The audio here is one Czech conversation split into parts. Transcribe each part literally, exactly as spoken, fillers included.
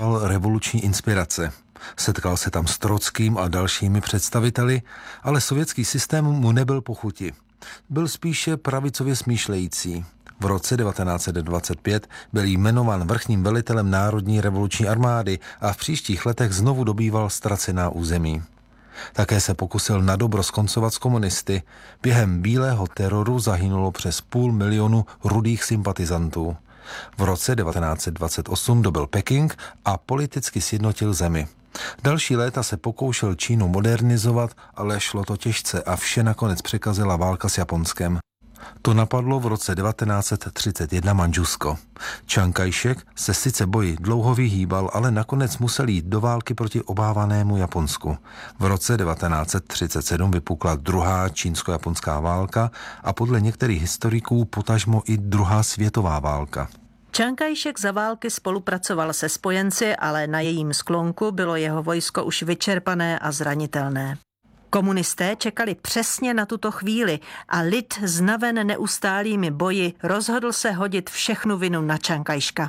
revoluční inspirace. Setkal se tam s Trockým a dalšími představiteli, ale sovětský systém mu nebyl po chuti. Byl spíše pravicově smýšlející. V roce devatenáct set dvacet pět byl jmenován vrchním velitelem Národní revoluční armády a v příštích letech znovu dobýval ztracená území. Také se pokusil nadobro skoncovat s komunisty. Během bílého teroru zahynulo přes půl milionu rudých sympatizantů. V roce devatenáct set dvacet osm dobyl Peking a politicky sjednotil zemi. Další léta se pokoušel Čínu modernizovat, ale šlo to těžce a vše nakonec překazila válka s Japonskem. To napadlo v roce devatenáct set třicet jedna Mandžusko. Chiang Kai-shek se sice boji dlouho vyhýbal, ale nakonec musel jít do války proti obávanému Japonsku. V roce devatenáct set třicet sedm vypukla druhá čínsko-japonská válka a podle některých historiků potažmo i druhá světová válka. Chiang Kai-shek za války spolupracoval se spojenci, ale na jejím sklonku bylo jeho vojsko už vyčerpané a zranitelné. Komunisté čekali přesně na tuto chvíli a lid znaven neustálými boji rozhodl se hodit všechnu vinu na Chiang Kai-sheka.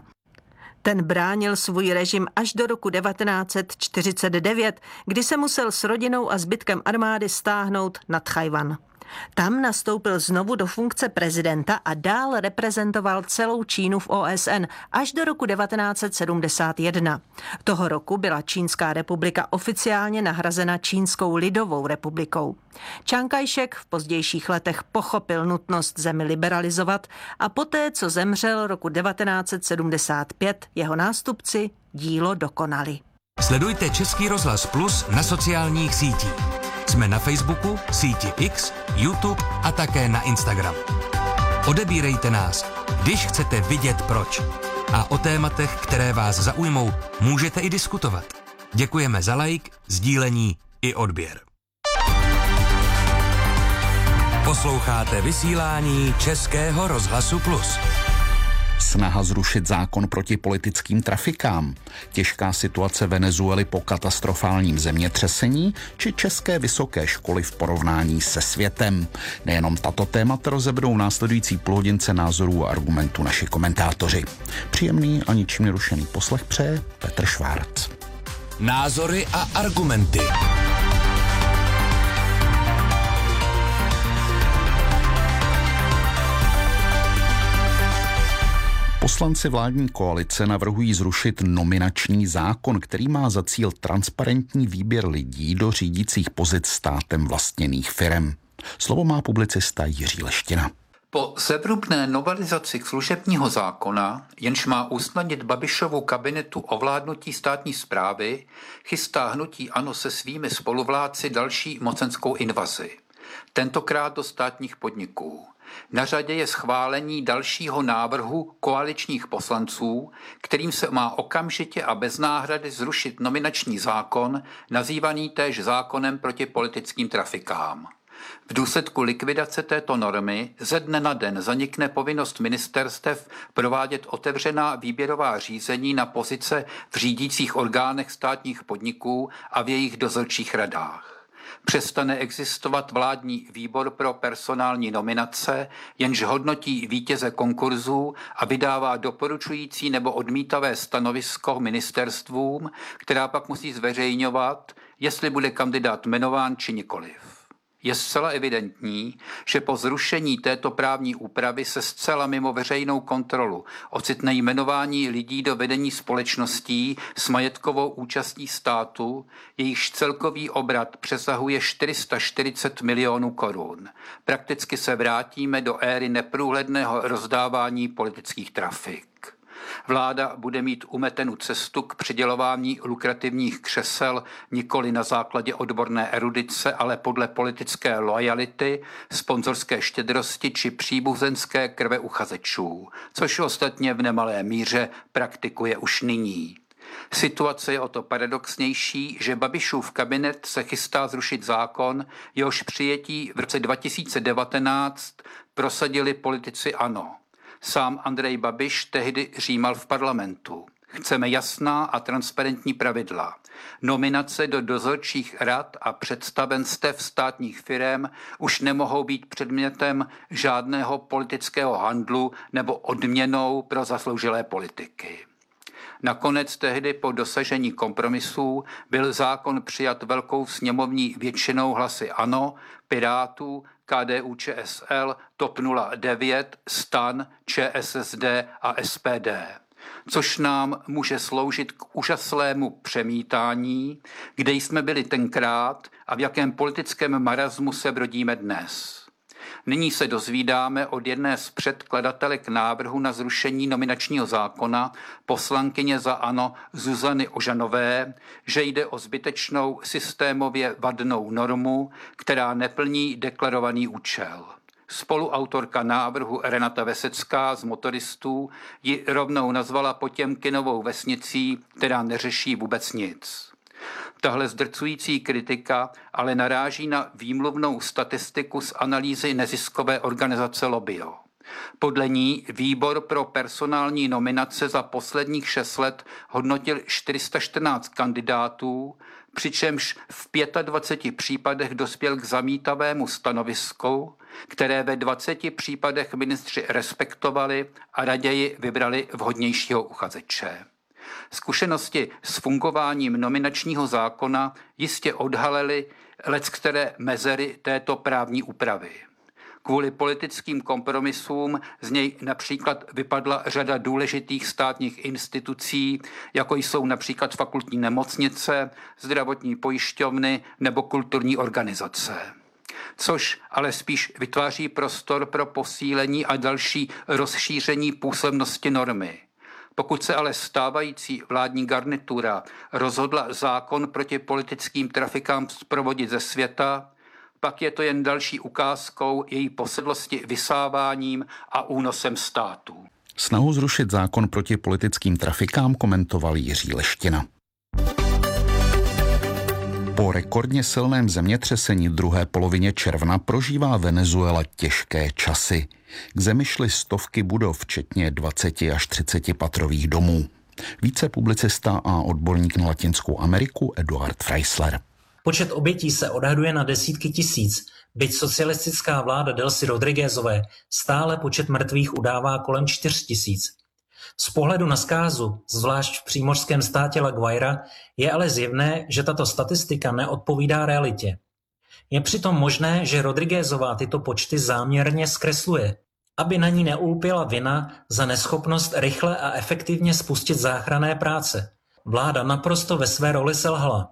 Ten bránil svůj režim až do roku devatenáct set čtyřicet devět, kdy se musel s rodinou a zbytkem armády stáhnout na Tchaj-wan. Tam nastoupil znovu do funkce prezidenta a dál reprezentoval celou Čínu v O S N až do roku devatenáct set sedmdesát jedna. Toho roku byla Čínská republika oficiálně nahrazena Čínskou lidovou republikou. Chiang Kai-shek v pozdějších letech pochopil nutnost zemi liberalizovat a poté, co zemřel roku devatenáct set sedmdesát pět, jeho nástupci dílo dokonali. Sledujte Český rozhlas Plus na sociálních sítích. Jsme na Facebooku, síti X, YouTube a také na Instagram. Odebírejte nás, když chcete vidět proč. A o tématech, které vás zaujmou, můžete i diskutovat. Děkujeme za like, sdílení i odběr. Posloucháte vysílání Českého rozhlasu Plus. Snaha zrušit zákon proti politickým trafikám, těžká situace Venezuely po katastrofálním zemětřesení či české vysoké školy v porovnání se světem. Nejenom tato témata rozebudou následující půlhodince názorů a argumentů naši komentátoři. Příjemný a ničím nerušený poslech přeje Petr Švárc. Názory a argumenty. Poslanci vládní koalice navrhují zrušit nominační zákon, který má za cíl transparentní výběr lidí do řídících pozic státem vlastněných firem. Slovo má publicista Jiří Leština. Po zevrubné novelizaci služebního zákona, jenž má usnadnit Babišovu kabinetu ovládnutí státní správy, chystá hnutí ANO se svými spoluvládci další mocenskou invazi. Tentokrát do státních podniků. Na řadě je schválení dalšího návrhu koaličních poslanců, kterým se má okamžitě a bez náhrady zrušit nominační zákon, nazývaný též zákonem proti politickým trafikám. V důsledku likvidace této normy ze dne na den zanikne povinnost ministerstev provádět otevřená výběrová řízení na pozice v řídících orgánech státních podniků a v jejich dozorčích radách. Přestane existovat vládní výbor pro personální nominace, jenž hodnotí vítěze konkurzů a vydává doporučující nebo odmítavé stanovisko ministerstvům, která pak musí zveřejňovat, jestli bude kandidát jmenován či nikoliv. Je zcela evidentní, že po zrušení této právní úpravy se zcela mimo veřejnou kontrolu ocitne jmenování lidí do vedení společností s majetkovou účastí státu, jejichž celkový obrat přesahuje čtyři sta čtyřicet milionů korun. Prakticky se vrátíme do éry neprůhledného rozdávání politických trafik. Vláda bude mít umetenu cestu k přidělování lukrativních křesel nikoli na základě odborné erudice, ale podle politické loajality, sponzorské štědrosti či příbuzenské krve uchazečů, což ostatně v nemalé míře praktikuje už nyní. Situace je o to paradoxnější, že Babišův kabinet se chystá zrušit zákon, jehož přijetí v roce dva tisíce devatenáct prosadili politici ANO. Sám Andrej Babiš tehdy římal v parlamentu. Chceme jasná a transparentní pravidla. Nominace do dozorčích rad a představenstev státních firem už nemohou být předmětem žádného politického handlu nebo odměnou pro zasloužilé politiky. Nakonec tehdy po dosažení kompromisů byl zákon přijat velkou sněmovní většinou hlasy ANO, Pirátů, K D U Č S L, T O P nula devět, STAN, Č S S D a S P D. Což nám může sloužit k úžaslému přemítání, kde jsme byli tenkrát a v jakém politickém marazmu se brodíme dnes. Nyní se dozvídáme od jedné z předkladatelek návrhu na zrušení nominačního zákona, poslankyně za ANO Zuzany Ožanové, že jde o zbytečnou systémově vadnou normu, která neplní deklarovaný účel. Spoluautorka návrhu Renata Vesecká z Motoristů ji rovnou nazvala Potěmkinovou vesnicí, která neřeší vůbec nic. Tahle zdrcující kritika ale naráží na výmluvnou statistiku z analýzy neziskové organizace Lobbio. Podle ní výbor pro personální nominace za posledních šest let hodnotil čtyři sta čtrnáct kandidátů, přičemž v dvaceti pěti případech dospěl k zamítavému stanovisku, které ve dvaceti případech ministři respektovali a raději vybrali vhodnějšího uchazeče. Zkušenosti s fungováním nominačního zákona jistě odhalily leckteré mezery této právní úpravy. Kvůli politickým kompromisům z něj například vypadla řada důležitých státních institucí, jako jsou například fakultní nemocnice, zdravotní pojišťovny nebo kulturní organizace. Což ale spíš vytváří prostor pro posílení a další rozšíření působnosti normy. Pokud se ale stávající vládní garnitura rozhodla zákon proti politickým trafikám zprovodit ze světa, pak je to jen další ukázkou její posedlosti vysáváním a únosem státu. Snahu zrušit zákon proti politickým trafikám komentoval Jiří Leština. Po rekordně silném zemětřesení v druhé polovině června prožívá Venezuela těžké časy. K zemi šly stovky budov, včetně dvaceti až třiceti patrových domů. Více publicista a odborník na Latinskou Ameriku Eduard Freisler. Počet obětí se odhaduje na desítky tisíc, byť socialistická vláda Delcy Rodriguezové stále počet mrtvých udává kolem čtyř tisíc. Z pohledu na zkázu, zvlášť v přímořském státě La Guaira, je ale zjevné, že tato statistika neodpovídá realitě. Je přitom možné, že Rodriguezová tyto počty záměrně zkresluje, aby na ní neulpěla vina za neschopnost rychle a efektivně spustit záchranné práce. Vláda naprosto ve své roli selhala.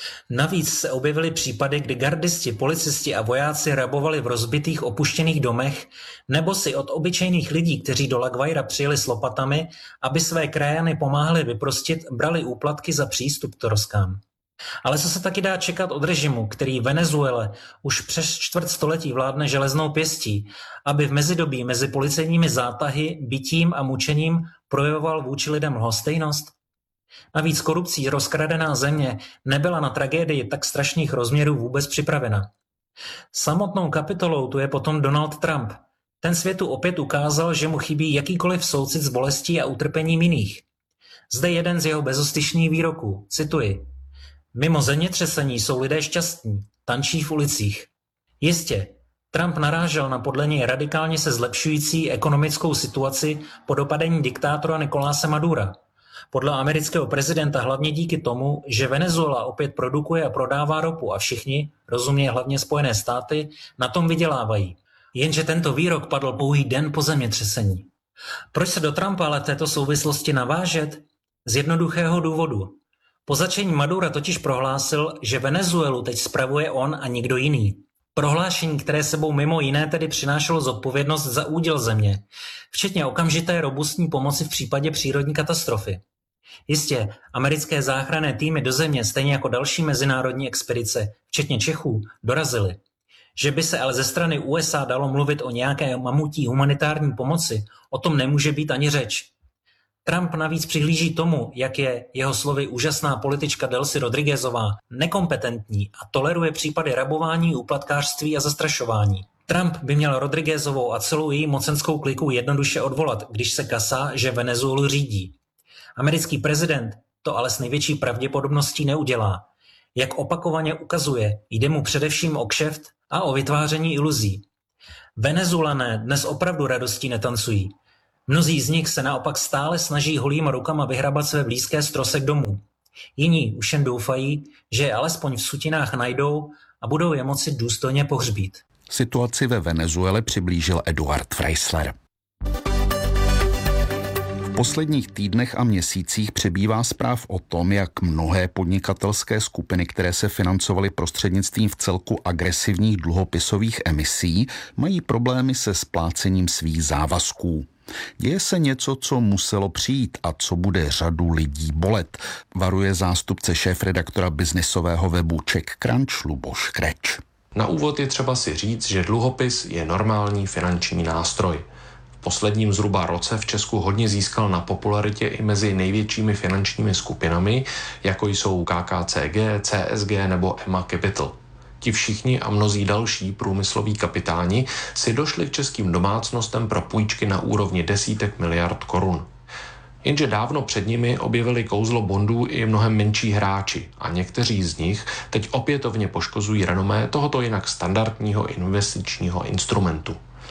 Navíc se objevily případy, kdy gardisti, policisti a vojáci rabovali v rozbitých opuštěných domech nebo si od obyčejných lidí, kteří do La Guaira přijeli s lopatami, aby své krajany pomáhali vyprostit, brali úplatky za přístup k troskám. Ale co se taky dá čekat od režimu, který Venezuele už přes čtvrt století vládne železnou pěstí, aby v mezidobí mezi policejními zátahy, bitím a mučením projevoval vůči lidem lhostejnost? Navíc korupcí rozkradená země nebyla na tragédii tak strašných rozměrů vůbec připravena. Samotnou kapitolou tu je potom Donald Trump. Ten světu opět ukázal, že mu chybí jakýkoliv soucit s bolestí a utrpením jiných. Zde jeden z jeho bezostyšných výroků, cituji: Mimo zemětřesení jsou lidé šťastní, tančí v ulicích. Jistě, Trump narážel na podle něj radikálně se zlepšující ekonomickou situaci po dopadení diktátora Nicoláse Madura. Podle amerického prezidenta hlavně díky tomu, že Venezuela opět produkuje a prodává ropu a všichni, rozumně hlavně Spojené státy, na tom vydělávají. Jenže tento výrok padl pouhý den po zemětřesení. Proč se do Trumpa ale této souvislosti navážet? Z jednoduchého důvodu. Po začení Madura totiž prohlásil, že Venezuelu teď spravuje on a nikdo jiný. Prohlášení, které sebou mimo jiné tedy přinášelo zodpovědnost za úděl země, včetně okamžité robustní pomoci v případě přírodní katastrofy. Jistě, americké záchranné týmy do země, stejně jako další mezinárodní expedice, včetně Čechů, dorazily. Že by se ale ze strany U S A dalo mluvit o nějaké mamutí humanitární pomoci, o tom nemůže být ani řeč. Trump navíc přihlíží tomu, jak je jeho slovy úžasná politička Delcy Rodriguezová nekompetentní a toleruje případy rabování, úplatkářství a zastrašování. Trump by měl Rodriguezovou a celou její mocenskou kliku jednoduše odvolat, když se kasá, že Venezuelu řídí. Americký prezident to ale s největší pravděpodobností neudělá. Jak opakovaně ukazuje, jde mu především o kšeft a o vytváření iluzí. Venezuelané dnes opravdu radostí netancují. Mnozí z nich se naopak stále snaží holýma rukama vyhrabat své blízké z trosek domů. Jiní už jen doufají, že je alespoň v sutinách najdou a budou je moci důstojně pohřbít. Situaci ve Venezuele přiblížil Eduard Freisler. V posledních týdnech a měsících přibývá zpráv o tom, jak mnohé podnikatelské skupiny, které se financovaly prostřednictvím vcelku agresivních dluhopisových emisí, mají problémy se splácením svých závazků. Děje se něco, co muselo přijít a co bude řadu lidí bolet, varuje zástupce šéfredaktora biznisového webu CzechCrunch Luboš Kreč. Na úvod je třeba si říct, že dluhopis je normální finanční nástroj. V posledním zhruba roce v Česku hodně získal na popularitě i mezi největšími finančními skupinami, jako jsou K K C G, C S G nebo Emma Capital. Ti všichni a mnozí další průmysloví kapitáni si došli k českým domácnostem pro půjčky na úrovni desítek miliard korun. Jenže dávno před nimi objevili kouzlo bondů i mnohem menší hráči a někteří z nich teď opětovně poškozují renomé tohoto jinak standardního investičního instrumentu.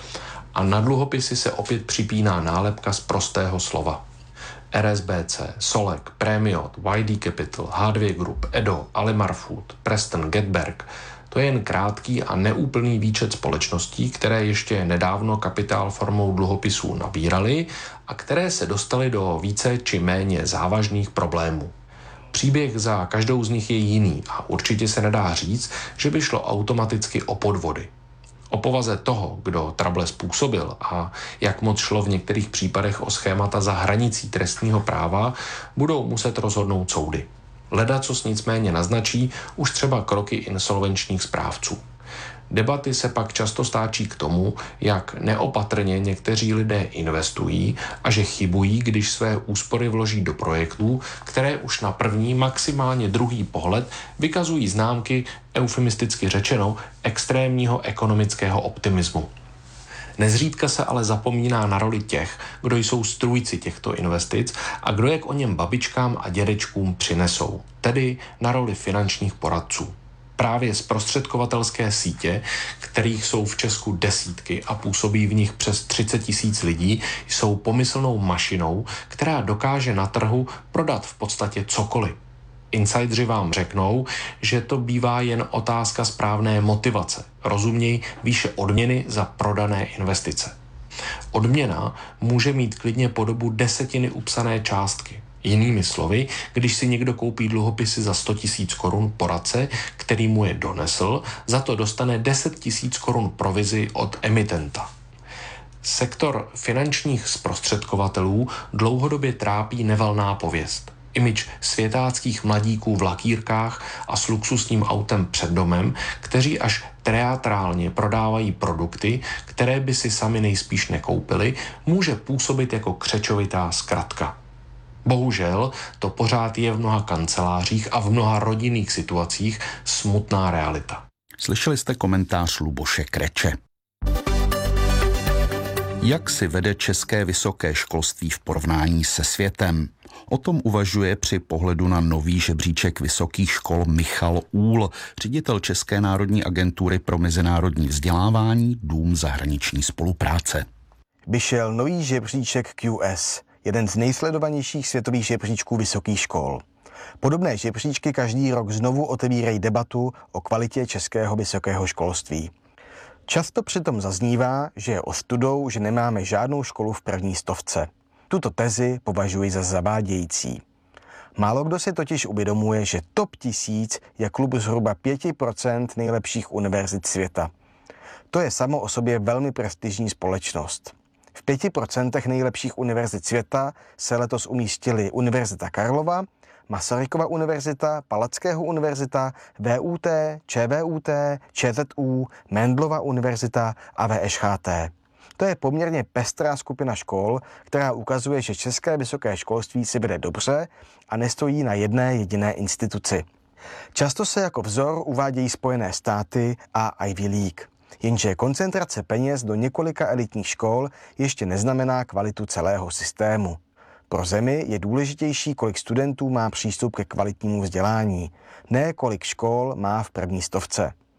A na dluhopisy se opět připíná nálepka z prostého slova. R S B C, Solek, Premiot, Y D Capital, H dva Group, Edo, Alimar Food, Preston, Getberg. To je jen krátký a neúplný výčet společností, které ještě nedávno kapitál formou dluhopisů nabíraly a které se dostaly do více či méně závažných problémů. Příběh za každou z nich je jiný a určitě se nedá říct, že by šlo automaticky o podvody. O povaze toho, kdo trable způsobil a jak moc šlo v některých případech o schémata za hranicí trestního práva, budou muset rozhodnout soudy. Ledacos nicméně naznačí už třeba kroky insolvenčních správců. Debaty se pak často stáčí k tomu, jak neopatrně někteří lidé investují a že chybují, když své úspory vloží do projektů, které už na první, maximálně druhý pohled vykazují známky, eufemisticky řečeno, extrémního ekonomického optimismu. Nezřídka se ale zapomíná na roli těch, kdo jsou strůjci těchto investic a kdo je k o něm babičkám a dědečkům přinesou, tedy na roli finančních poradců. Právě zprostředkovatelské sítě, kterých jsou v Česku desítky a působí v nich přes třicet tisíc lidí, jsou pomyslnou mašinou, která dokáže na trhu prodat v podstatě cokoliv. Insidři vám řeknou, že to bývá jen otázka správné motivace, rozuměj výše odměny za prodané investice. Odměna může mít klidně podobu desetiny upsané částky. Jinými slovy, když si někdo koupí dluhopisy za sto tisíc korun poradce, který mu je donesl, za to dostane deset tisíc korun provizi od emitenta. Sektor finančních zprostředkovatelů dlouhodobě trápí nevalná pověst. Image světáckých mladíků v lakýrkách a s luxusním autem před domem, kteří až teatrálně prodávají produkty, které by si sami nejspíš nekoupili, může působit jako křečovitá zkratka. Bohužel to pořád je v mnoha kancelářích a v mnoha rodinných situacích smutná realita. Slyšeli jste komentář Luboše Kreče. Jak si vede české vysoké školství v porovnání se světem? O tom uvažuje při pohledu na nový žebříček vysokých škol Michal Úhl, ředitel České národní agentury pro mezinárodní vzdělávání, Dům zahraniční spolupráce. Vyšel nový žebříček Q S, jeden z nejsledovanějších světových žebříčků vysokých škol. Podobné žebříčky každý rok znovu otevírají debatu o kvalitě českého vysokého školství. Často přitom zaznívá, že je ostudou, že nemáme žádnou školu v první stovce. Tuto tezi považuji za zavádějící. Málo kdo si totiž uvědomuje, že top tisíc je klub zhruba pět procent nejlepších univerzit světa. To je samo o sobě velmi prestižní společnost. V pěti procentech nejlepších univerzit světa se letos umístily Univerzita Karlova, Masarykova univerzita, Palackého univerzita, V U T, Č V U T, Č Z U, Mendelova univerzita a V Š H T. To je poměrně pestrá skupina škol, která ukazuje, že české vysoké školství si vede dobře a nestojí na jedné jediné instituci. Často se jako vzor uvádějí Spojené státy a Ivy League. Jenže koncentrace peněz do několika elitních škol ještě neznamená kvalitu celého systému. Pro zemi je důležitější, kolik studentů má přístup ke kvalitnímu vzdělání, ne kolik škol má v první stovce.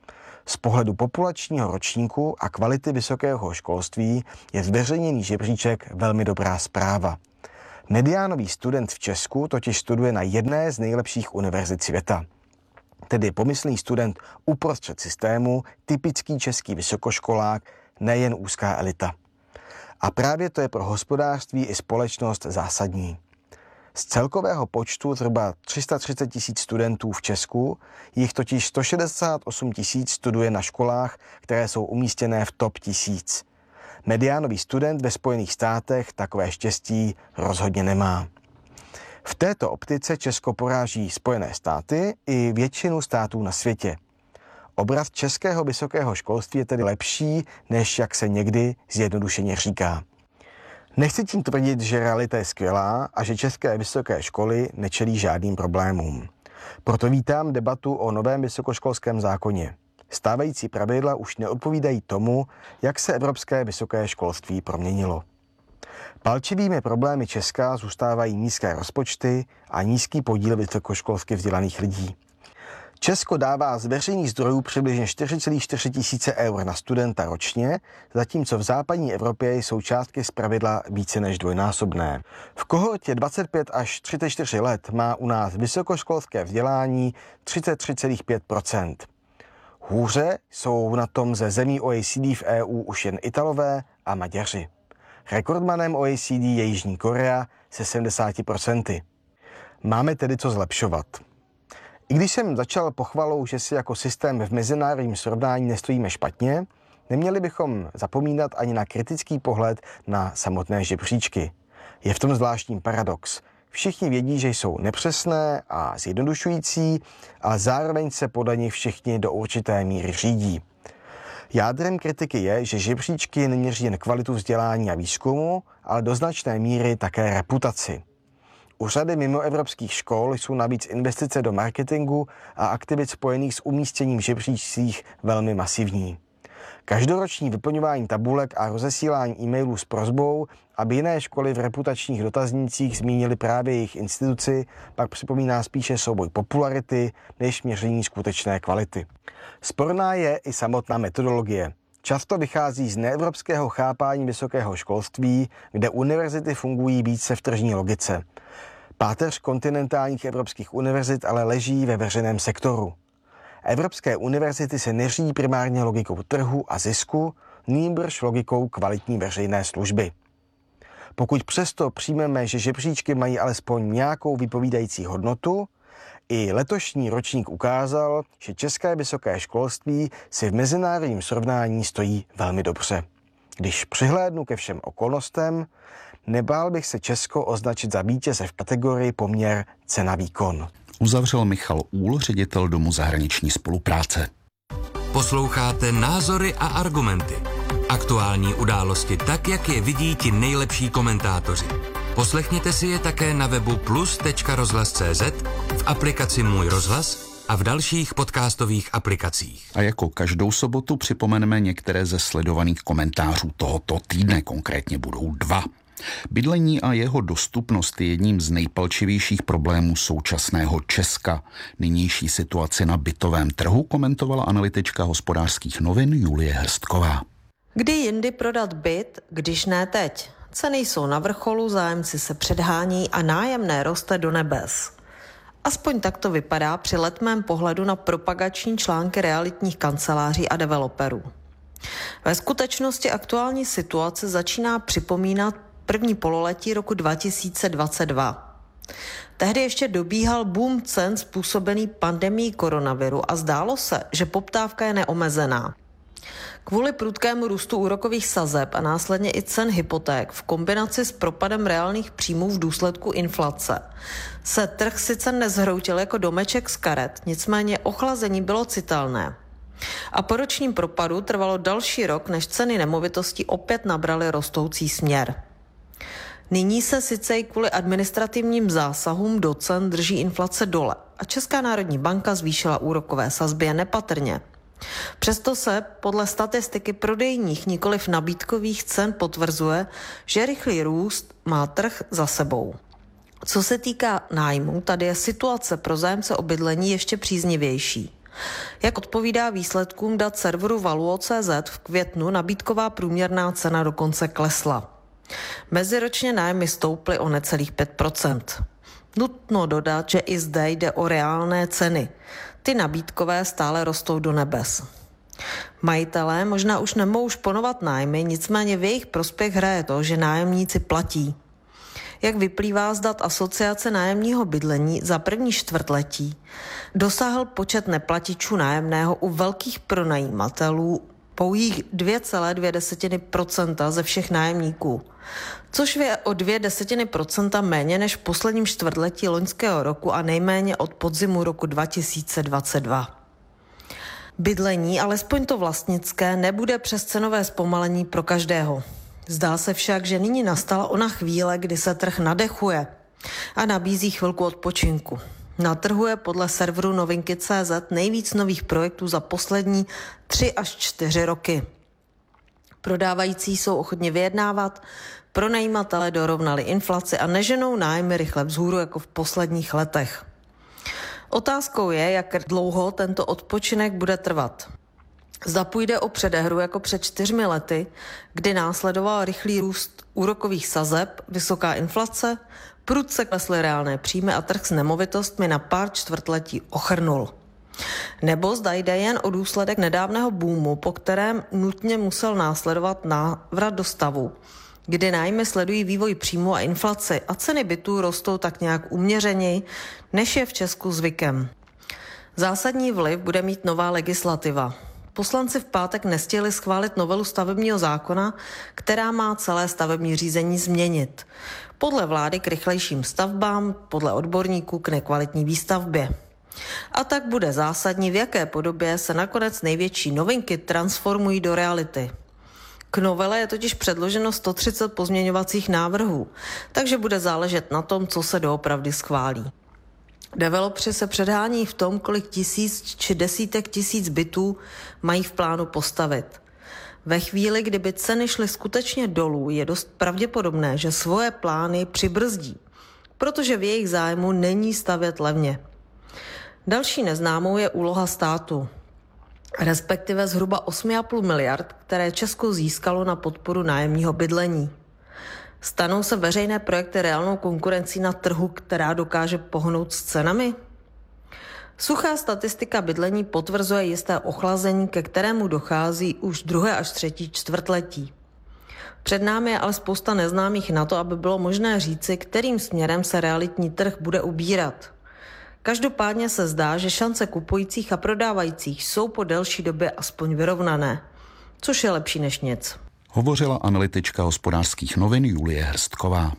Z pohledu populačního ročníku a kvality vysokého školství je zveřejněný žebříček velmi dobrá zpráva. Mediánový student v Česku totiž studuje na jedné z nejlepších univerzit světa. Tedy pomyslný student uprostřed systému, typický český vysokoškolák, nejen úzká elita. A právě to je pro hospodářství i společnost zásadní. Z celkového počtu zhruba tři sta třicet tisíc studentů v Česku jich totiž sto šedesát osm tisíc studuje na školách, které jsou umístěné v top tisíc. Mediánový student ve Spojených státech takové štěstí rozhodně nemá. V této optice Česko poráží Spojené státy i většinu států na světě. Obraz českého vysokého školství je tedy lepší, než jak se někdy zjednodušeně říká. Nechci tím tvrdit, že realita je skvělá a že české vysoké školy nečelí žádným problémům. Proto vítám debatu o novém vysokoškolském zákoně. Stávající pravidla už neodpovídají tomu, jak se evropské vysoké školství proměnilo. Palčivými problémy Česka zůstávají nízké rozpočty a nízký podíl vysokoškolsky vzdělaných lidí. Česko dává z veřejných zdrojů přibližně čtyři celé čtyři tisíce eur na studenta ročně, zatímco v západní Evropě jsou částky zpravidla více než dvojnásobné. V kohortě dvacet pět až třicet čtyři let má u nás vysokoškolské vzdělání třicet tři celá pět procenta. Hůře jsou na tom ze zemí O E C D v E U už jen Italové a Maďaři. Rekordmanem O E C D je Jižní Korea se sedmdesáti procenty. Máme tedy co zlepšovat. I když jsem začal pochvalou, že si jako systém v mezinárodním srovnání nestojíme špatně, neměli bychom zapomínat ani na kritický pohled na samotné žebříčky. Je v tom zvláštní paradox. Všichni vědí, že jsou nepřesné a zjednodušující, ale zároveň se podle nich všichni do určité míry řídí. Jádrem kritiky je, že žebříčky neměří jen kvalitu vzdělání a výzkumu, ale do značné míry také reputaci. U řady mimoevropských škol jsou navíc investice do marketingu a aktivit spojených s umístěním v žebříčcích velmi masivní. Každoroční vyplňování tabulek a rozesílání e-mailů s prosbou, aby jiné školy v reputačních dotaznících zmínily právě jejich instituci, pak připomíná spíše souboj popularity než měření skutečné kvality. Sporná je i samotná metodologie. Často vychází z neevropského chápání vysokého školství, kde univerzity fungují více v tržní logice. Páteř kontinentálních evropských univerzit ale leží ve veřejném sektoru. Evropské univerzity se neřídí primárně logikou trhu a zisku, nýbrž logikou kvalitní veřejné služby. Pokud přesto přijmeme, že žebříčky mají alespoň nějakou vypovídající hodnotu, i letošní ročník ukázal, že české vysoké školství si v mezinárodním srovnání stojí velmi dobře. Když přihlédnu ke všem okolnostem, nebál bych se Česko označit za vítěze v kategorii poměr cena-výkon. Uzavřel Michal Úhl, ředitel Domu zahraniční spolupráce. Posloucháte Názory a argumenty. Aktuální události tak, jak je vidí ti nejlepší komentátoři. Poslechněte si je také na webu plus tečka rozhlas tečka cé zet, v aplikaci Můj rozhlas a v dalších podcastových aplikacích. A jako každou sobotu připomeneme některé ze sledovaných komentářů tohoto týdne, konkrétně budou dva. Bydlení a jeho dostupnost je jedním z nejpalčivějších problémů současného Česka. Nynější situaci na bytovém trhu komentovala analytička Hospodářských novin Julie Hrstková. Kdy jindy prodat byt, když ne teď? Ceny jsou na vrcholu, zájemci se předhání a nájemné roste do nebes. Aspoň tak to vypadá při letmém pohledu na propagační články realitních kanceláří a developerů. Ve skutečnosti aktuální situace začíná připomínat první pololetí roku dva tisíce dvacet dva. Tehdy ještě dobíhal boom cen způsobený pandemií koronaviru a zdálo se, že poptávka je neomezená. Kvůli prudkému růstu úrokových sazeb a následně i cen hypoték v kombinaci s propadem reálných příjmů v důsledku inflace se trh sice nezhroutil jako domeček z karet, nicméně ochlazení bylo citelné. A po ročním propadu trvalo další rok, než ceny nemovitostí opět nabraly rostoucí směr. Nyní se sice i kvůli administrativním zásahům do cen drží inflace dole a Česká národní banka zvýšila úrokové sazby jen nepatrně. Přesto se podle statistiky prodejních, nikoliv nabídkových cen potvrzuje, že rychlý růst má trh za sebou. Co se týká nájmu, tady je situace pro zájemce o bydlení ještě příznivější. Jak odpovídá výsledkům dat serveru Valuo tečka cé zet, v květnu nabídková průměrná cena dokonce klesla. Meziročně nájmy stouply o necelých pět procent. Nutno dodat, že i zde jde o reálné ceny. Ty nabídkové stále rostou do nebes. Majitelé možná už nemohou šponovat nájmy, nicméně v jejich prospěch hraje to, že nájemníci platí. Jak vyplývá z dat Asociace nájemního bydlení, za první čtvrtletí dosáhl počet neplatičů nájemného u velkých pronajímatelů pouhých dvě celé dvě procenta ze všech nájemníků, což je o dvě desetiny procenta méně než v posledním čtvrtletí loňského roku a nejméně od podzimu roku dva tisíce dvacet dva. Bydlení, alespoň to vlastnické, nebude přes cenové zpomalení pro každého. Zdá se však, že nyní nastala ona chvíle, kdy se trh nadechuje a nabízí chvilku odpočinku. Na trhu je podle serveru novinky tečka cé zet nejvíc nových projektů za poslední tři až čtyři roky. Prodávající jsou ochotni vyjednávat, pronajímatelé dorovnali inflaci a neženou nájmy rychle vzhůru jako v posledních letech. Otázkou je, jak dlouho tento odpočinek bude trvat. Zda půjde o předehru jako před čtyřmi lety, kdy následoval rychlý růst úrokových sazeb, vysoká inflace, prudce klesly reálné příjmy a trh s nemovitostmi na pár čtvrtletí ochrnul. Nebo zda jde jen o důsledek nedávného boomu, po kterém nutně musel následovat návrat do stavu, kdy nájmy sledují vývoj příjmu a inflaci a ceny bytů rostou tak nějak uměřeněji, než je v Česku zvykem. Zásadní vliv bude mít nová legislativa. Poslanci v pátek nestihli schválit novelu stavebního zákona, která má celé stavební řízení změnit. Podle vlády k rychlejším stavbám, podle odborníků k nekvalitní výstavbě. A tak bude zásadní, v jaké podobě se nakonec největší novinky transformují do reality. K novele je totiž předloženo sto třicet pozměňovacích návrhů, takže bude záležet na tom, co se doopravdy schválí. Developři se předhání v tom, kolik tisíc či desítek tisíc bytů mají v plánu postavit. Ve chvíli, kdyby ceny šly skutečně dolů, je dost pravděpodobné, že svoje plány přibrzdí, protože v jejich zájmu není stavět levně. Další neznámou je úloha státu, respektive zhruba osm celá pět miliard, které Česko získalo na podporu nájemního bydlení. Stanou se veřejné projekty reálnou konkurencí na trhu, která dokáže pohnout s cenami? Suchá statistika bydlení potvrzuje jisté ochlazení, ke kterému dochází už druhé až třetí čtvrtletí. Před námi je ale spousta neznámých na to, aby bylo možné říci, kterým směrem se realitní trh bude ubírat. Každopádně se zdá, že šance kupujících a prodávajících jsou po delší době aspoň vyrovnané, což je lepší než nic. Hovořila analytička Hospodářských novin Julie Hrstková.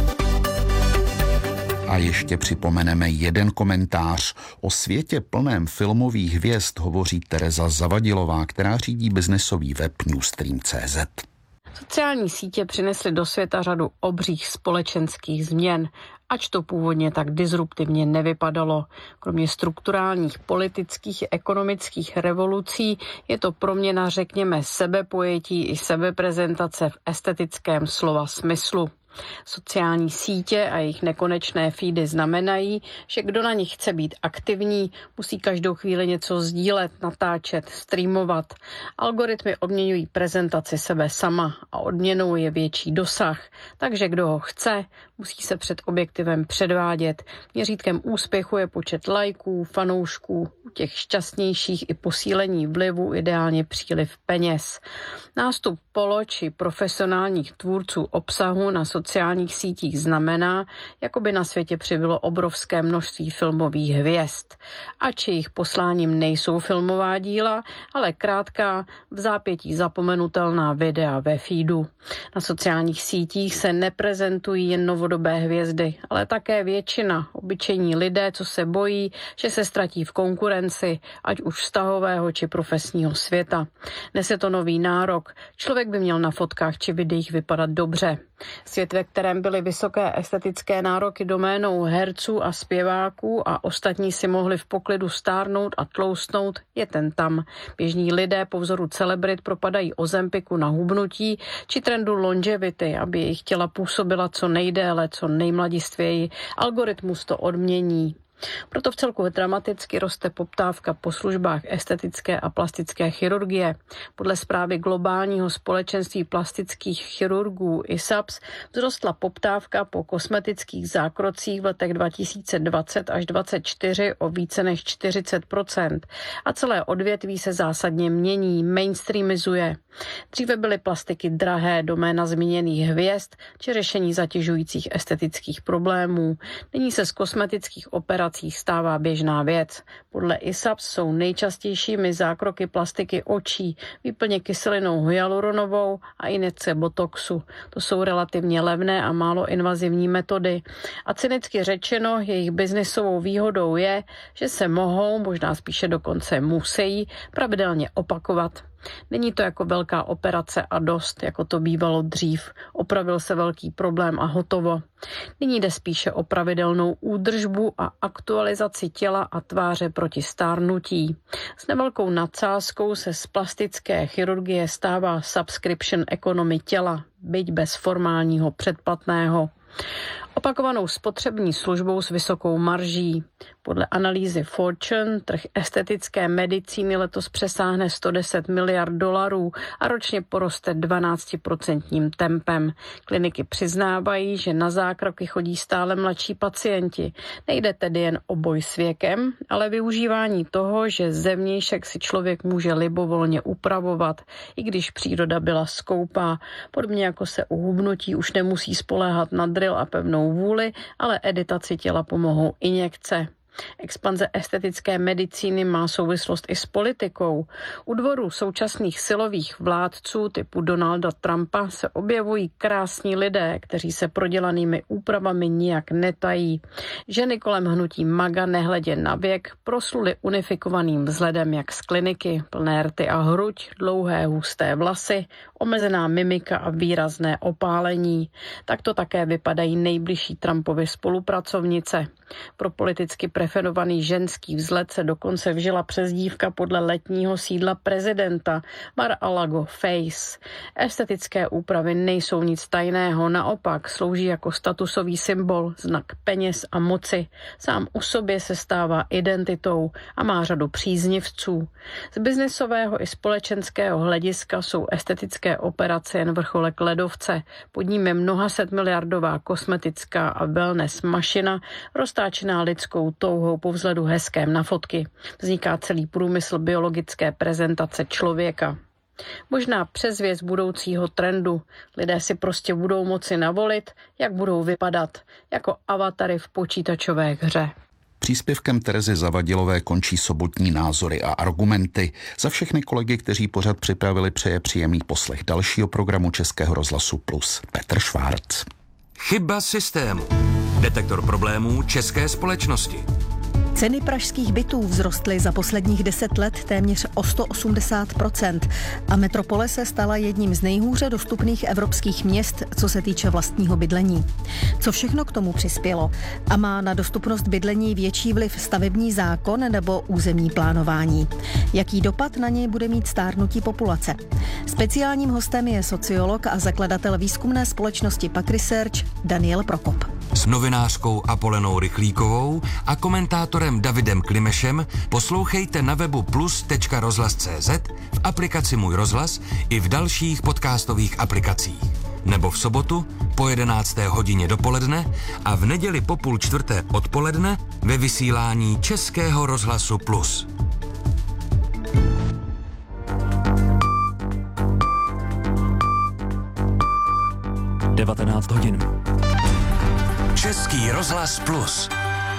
A ještě připomeneme jeden komentář. O světě plném filmových hvězd hovoří Tereza Zavadilová, která řídí biznesový web Newstream tečka cé zet. Sociální sítě přinesly do světa řadu obřích společenských změn, ač to původně tak disruptivně nevypadalo. Kromě strukturálních politických a ekonomických revolucí je to proměna, řekněme, sebepojetí i sebeprezentace v estetickém slova smyslu. Sociální sítě a jejich nekonečné feedy znamenají, že kdo na nich chce být aktivní, musí každou chvíli něco sdílet, natáčet, streamovat. Algoritmy odměňují prezentaci sebe sama a odměnou je větší dosah, takže kdo ho chce, musí se před objektivem předvádět. Měřítkem úspěchu je počet lajků, fanoušků, u těch šťastnějších i posílení vlivu, ideálně příliv peněz. Nástup polo či profesionálních tvůrců obsahu na sociálních sítích znamená, jako by na světě přibylo obrovské množství filmových hvězd. Ač jejich posláním nejsou filmová díla, ale krátká, v zápětí zapomenutelná videa ve feedu. Na sociálních sítích se neprezentují jen novodobé hvězdy, ale také většina, obyčejní lidé, co se bojí, že se ztratí v konkurenci, ať už vztahového či profesního světa. Dnes je to nový nárok. Člověk by měl na fotkách či videích vypadat dobře. Svět, ve kterém byly vysoké estetické nároky doménou herců a zpěváků a ostatní si mohli v poklidu stárnout a tloustnout, je ten tam. Běžní lidé po vzoru celebrit propadají ozempiku na hubnutí či trendu longevity, aby jejich těla působila co nejdéle, co nejmladistvěji. Algoritmus to odmění. Proto v celku dramaticky roste poptávka po službách estetické a plastické chirurgie. Podle zprávy globálního společenství plastických chirurgů I S A P S vzrostla poptávka po kosmetických zákrocích v letech dva tisíce dvacet až dvacet čtyři o více než čtyřicet procent a celé odvětví se zásadně mění, mainstreamizuje. Dříve byly plastiky drahé, doména zmíněných hvězd či řešení zatěžujících estetických problémů. Nyní se z kosmetických operací stává běžná věc. Podle I S A P S jsou nejčastějšími zákroky plastiky očí, výplně kyselinou hyaluronovou a injekce botoxu. To jsou relativně levné a málo invazivní metody. A cynicky řečeno, jejich biznisovou výhodou je, že se mohou, možná spíše dokonce musí, pravidelně opakovat. Není to jako velká operace a dost, jako to bývalo dřív. Opravil se velký problém a hotovo. Nyní jde spíše o pravidelnou údržbu a aktualizaci těla a tváře proti stárnutí. S nevelkou nadsázkou se z plastické chirurgie stává subscription economy těla, byť bez formálního předplatného. Opakovanou spotřební službou s vysokou marží. Podle analýzy Fortune trh estetické medicíny letos přesáhne sto deset miliard dolarů a ročně poroste dvanáctiprocentním tempem. Kliniky přiznávají, že na zákroky chodí stále mladší pacienti. Nejde tedy jen o boj s věkem, ale využívání toho, že zevnějšek si člověk může libovolně upravovat, i když příroda byla skoupá. Podobně jako se u hubnutí už nemusí spoléhat na drill a pevnou vůli, ale editaci těla pomohou injekce. Expanze estetické medicíny má souvislost i s politikou. U dvorů současných silových vládců typu Donalda Trumpa se objevují krásní lidé, kteří se prodělanými úpravami nijak netají. Ženy kolem hnutí MAGA nehledě na věk prosluly unifikovaným vzhledem jak z kliniky, plné rty a hruď, dlouhé husté vlasy, omezená mimika a výrazné opálení. Takto také vypadají nejbližší Trumpovy spolupracovnice. Pro politicky preferovaný ženský vzhled se dokonce vžila přezdívka podle letního sídla prezidenta Mar-a-Lago Face. Estetické úpravy nejsou nic tajného, naopak slouží jako statusový symbol, znak peněz a moci. Sám u sobě se stává identitou a má řadu příznivců. Z biznisového i společenského hlediska jsou estetické operace jen vrcholek ledovce. Pod ním je mnohaset miliardová kosmetická a wellness mašina, roztáčená lidskou touhou po vzhledu hezkém na fotky. Vzniká celý průmysl biologické prezentace člověka. Možná předzvěst budoucího trendu. Lidé si prostě budou moci navolit, jak budou vypadat, jako avatary v počítačové hře. Příspěvkem Terezy Zavadilové končí sobotní názory a argumenty. Za všechny kolegy, kteří pořad připravili, přeje příjemný poslech dalšího programu Českého rozhlasu Plus Petr Švárc. Chyba systému. Detektor problémů české společnosti. Ceny pražských bytů vzrostly za posledních deset let téměř o sto osmdesát procent a metropole se stala jedním z nejhůře dostupných evropských měst, co se týče vlastního bydlení. Co všechno k tomu přispělo? A má na dostupnost bydlení větší vliv stavební zákon nebo územní plánování? Jaký dopad na něj bude mít stárnutí populace? Speciálním hostem je sociolog a zakladatel výzkumné společnosti Pak Research Daniel Prokop. S novinářkou Apolenou Rychlíkovou a komentátorem Davidem Klimešem poslouchejte na webu plus tečka rozhlas tečka cé zet, v aplikaci Můj rozhlas i v dalších podcastových aplikacích. Nebo v sobotu po jedenácté hodině dopoledne a v neděli po půl čtvrté odpoledne ve vysílání Českého rozhlasu Plus. devatenáct hodin. Český rozhlas Plus.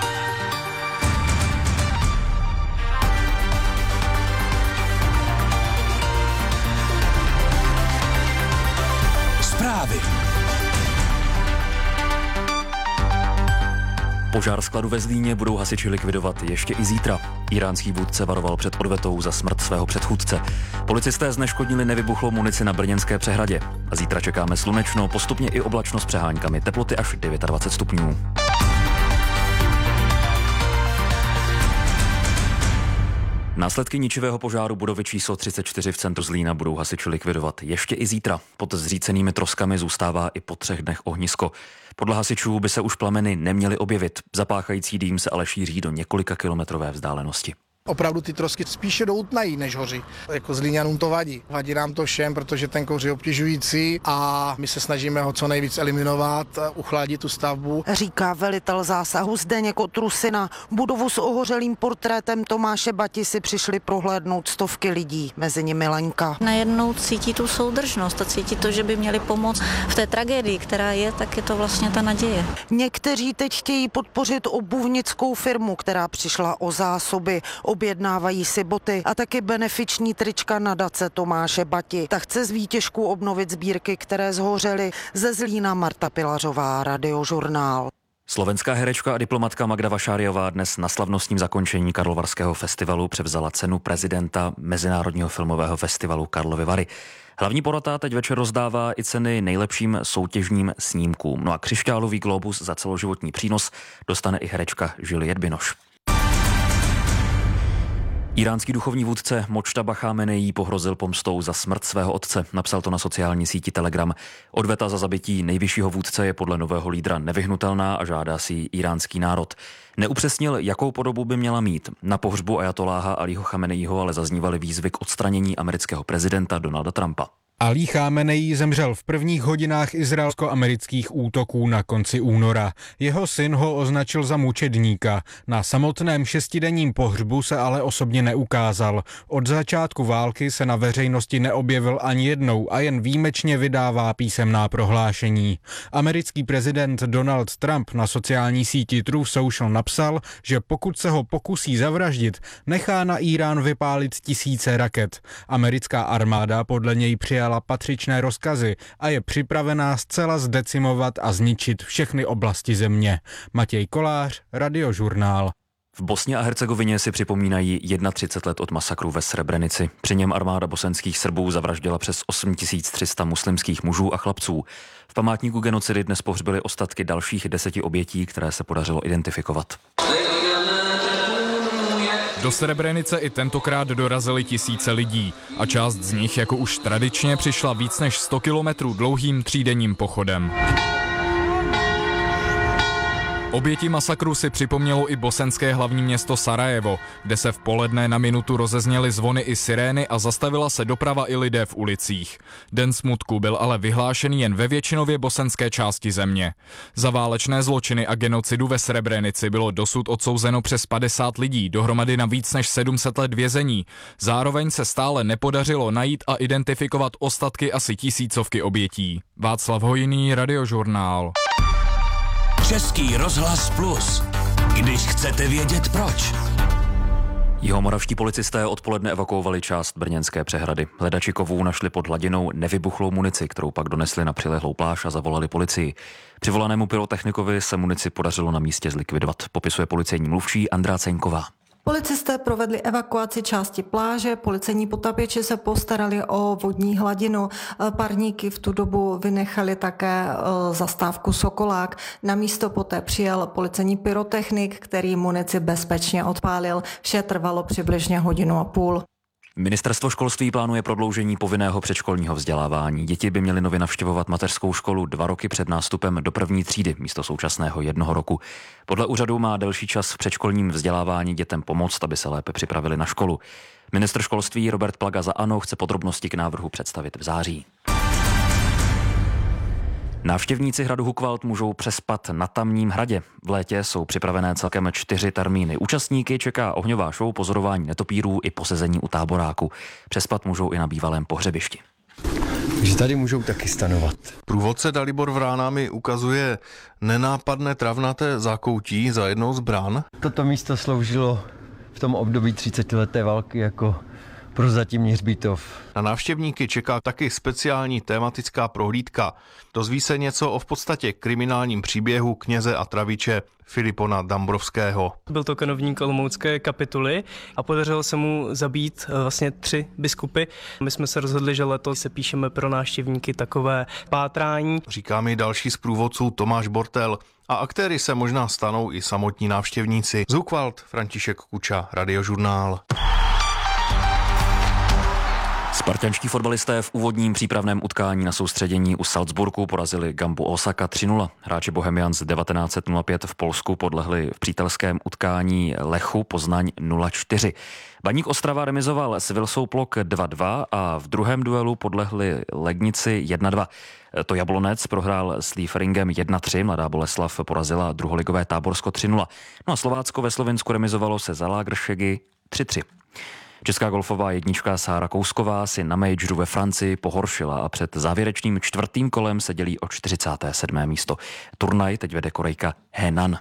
Zprávy. Požár skladu ve Zlíně budou hasiči likvidovat ještě i zítra. Iránský vůdce varoval před odvetou za smrt svého předchůdce. Policisté zneškodnili nevybuchlou munici na Brněnské přehradě. A zítra čekáme slunečno, postupně i oblačno s přeháňkami, teploty až dvacet devět stupňů. Následky ničivého požáru budovy číslo třicet čtyři v centru Zlína budou hasiči likvidovat ještě i zítra. Pod zřícenými troskami zůstává i po třech dnech ohnisko. Podle hasičů by se už plameny neměly objevit. Zapáchající dým se ale šíří do několika kilometrové vzdálenosti. Opravdu ty trosky spíše doutnají, než hoří. Jako Zlíňanům to vadí. Vadí nám to všem, protože ten kouř je obtěžující a my se snažíme ho co nejvíc eliminovat, uchladit tu stavbu. Říká velitel zásahu Zdeněk Otrusina. Budovu s ohořelým portrétem Tomáše Bati si přišli prohlédnout stovky lidí, mezi nimi Lenka. Najednou cítí tu soudržnost a cítí to, že by měli pomoct v té tragédii, která je, tak je to vlastně ta naděje. Někteří teď chtějí podpořit obuvnickou firmu, která přišla o zásoby. Objednávají si boty a taky benefiční trička nadace Tomáše Bati. Ta chce z výtěžků obnovit sbírky, které zhořely. Ze Zlína Marta Pilařová, Radiožurnál. Slovenská herečka a diplomatka Magda Vašáriová dnes na slavnostním zakončení Karlovarského festivalu převzala cenu prezidenta Mezinárodního filmového festivalu Karlovy Vary. Hlavní porota teď večer rozdává i ceny nejlepším soutěžním snímkům. No a křišťálový glóbus za celoživotní přínos dostane i herečka Juliette Binoche. Iránský duchovní vůdce Mojtaba Chameneí pohrozil pomstou za smrt svého otce. Napsal to na sociální síti Telegram. Odveta za zabití nejvyššího vůdce je podle nového lídra nevyhnutelná a žádá si ji iránský národ. Neupřesnil, jakou podobu by měla mít. Na pohřbu ajatoláha Alího Chameneího ale zaznívaly výzvy k odstranění amerického prezidenta Donalda Trumpa. Alí Chámenejí zemřel v prvních hodinách izraelsko-amerických útoků na konci února. Jeho syn ho označil za mučedníka. Na samotném šestidenním pohřbu se ale osobně neukázal. Od začátku války se na veřejnosti neobjevil ani jednou a jen výjimečně vydává písemná prohlášení. Americký prezident Donald Trump na sociální síti Truth Social napsal, že pokud se ho pokusí zavraždit, nechá na Irán vypálit tisíce raket. Americká armáda podle něj přijala patřičné rozkazy a je připravená zcela zdecimovat a zničit všechny oblasti země. Matěj Kolář, Radiožurnál. V Bosně a Hercegovině si připomínají třicet jedna let od masakru ve Srebrenici. Při něm armáda bosenských Srbů zavraždila přes osm tisíc tři sta muslimských mužů a chlapců. V památníku genocidy dnes pohřbili ostatky dalších deseti obětí, které se podařilo identifikovat. Do Srebrenice i tentokrát dorazili tisíce lidí a část z nich, jako už tradičně, přišla víc než sto kilometrů dlouhým třídenním pochodem. Oběti masakru si připomnělo i bosenské hlavní město Sarajevo, kde se v poledne na minutu rozezněly zvony i sirény a zastavila se doprava i lidé v ulicích. Den smutku byl ale vyhlášený jen ve většinově bosenské části země. Za válečné zločiny a genocidu ve Srebrenici bylo dosud odsouzeno přes padesát lidí, dohromady na víc než sedm set let vězení. Zároveň se stále nepodařilo najít a identifikovat ostatky asi tisícovky obětí. Václav Hojný, Radiožurnál. Český rozhlas Plus. Když chcete vědět proč. Jihomoravští policisté odpoledne evakuovali část brněnské přehrady. Hledači kovů našli pod hladinou nevybuchlou munici, kterou pak donesli na přilehlou pláž a zavolali policii. Přivolanému pyrotechnikovi se munici podařilo na místě zlikvidovat, popisuje policejní mluvčí Andrá Ceňková. Policisté provedli evakuaci části pláže, policejní potapěči se postarali o vodní hladinu, parníky v tu dobu vynechali také zastávku Sokolák. Na místo poté přijel policejní pyrotechnik, který munici bezpečně odpálil. Vše trvalo přibližně hodinu a půl. Ministerstvo školství plánuje prodloužení povinného předškolního vzdělávání. Děti by měly nově navštěvovat mateřskou školu dva roky před nástupem do první třídy místo současného jednoho roku. Podle úřadu má delší čas v předškolním vzdělávání dětem pomoct, aby se lépe připravili na školu. Ministr školství Robert Plaga za ANO chce podrobnosti k návrhu představit v září. Návštěvníci hradu Hukvald můžou přespat na Tamním hradě. V létě jsou připravené celkem čtyři termíny. Účastníky čeká ohňová show, pozorování netopírů i posezení u táboráku. Přespat můžou i na bývalém pohřebišti. Takže tady můžou taky stanovat. Průvodce Dalibor Vrána mi ukazuje nenápadné travnaté zákoutí za jednou z brán. Toto místo sloužilo v tom období třicetileté války jako prozatímní hřbitov. Na návštěvníky čeká taky speciální tematická prohlídka. Dozví se něco o v podstatě kriminálním příběhu kněze a traviče Filipona Dambrovského. Byl to kanovník olomoucké kapituly a podařilo se mu zabít vlastně tři biskupy. My jsme se rozhodli, že letos se píšeme pro návštěvníky takové pátrání. Říká mi další z průvodců Tomáš Bortel. A aktéry se možná stanou i samotní návštěvníci. Z Hukvald, František Kuča, Radiožurnál. Spartanští fotbalisté v úvodním přípravném utkání na soustředění u Salzburgu porazili Gambu Osaka tři nula. Hráči Bohemians devatenáct set pět v Polsku podlehli v přítelském utkání Lechu Poznaň nula čtyři. Baník Ostrava remizoval s Vilsou Plok dva dva a v druhém duelu podlehli Legnici jedna dva. To Jablonec prohrál s Lieferingem jedna tři, Mladá Boleslav porazila druholigové Táborsko tři nula. No a Slovácko ve Slovinsku remizovalo se za Lageršegi tři tři. Česká golfová jednička Sára Kousková si na majoru ve Francii pohoršila a před závěrečným čtvrtým kolem se dělí o čtyřicáté sedmé místo. Turnaj teď vede Korejka Henan.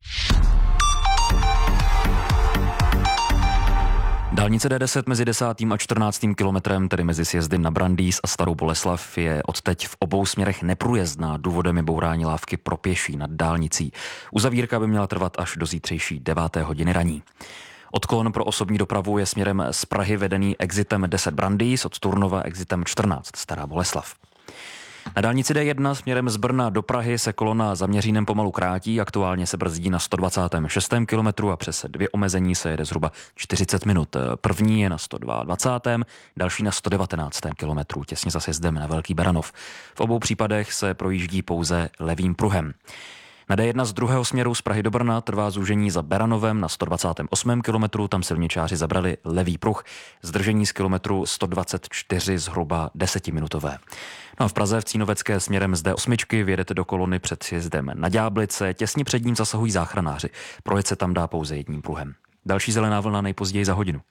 Dálnice D deset mezi desátým a čtrnáctým kilometrem, tedy mezi sjezdy na Brandýs a Starou Boleslav, je odteď v obou směrech neprůjezdná. Důvodem je bourání lávky pro pěší nad dálnicí. Uzavírka by měla trvat až do zítřejší deváté hodiny raní. Odklon pro osobní dopravu je směrem z Prahy vedený exitem deset Brandýs, od Turnova exitem čtrnáct Stará Boleslav. Na dálnici D jedna směrem z Brna do Prahy se kolona za Měřínem pomalu krátí, aktuálně se brzdí na sto dvacátém šestém kilometru a přes dvě omezení se jede zhruba čtyřicet minut. První je na sto dvacátém druhém, další na sto devatenáctém kilometru, těsně za sjezdem na Velký Beranov. V obou případech se projíždí pouze levým pruhem. Na D jedna z druhého směru z Prahy do Brna trvá zúžení za Beranovem na sto dvacátém osmém kilometru, tam silničáři zabrali levý pruh, zdržení z kilometru sto dvacet čtyři zhruba desetiminutové. No a v Praze v Cínovecké směrem z D osm vyjedete do kolony před sjezdem na Ďáblice, těsně před ním zasahují záchranáři. Projet se tam dá pouze jedním pruhem. Další zelená vlna nejpozději za hodinu.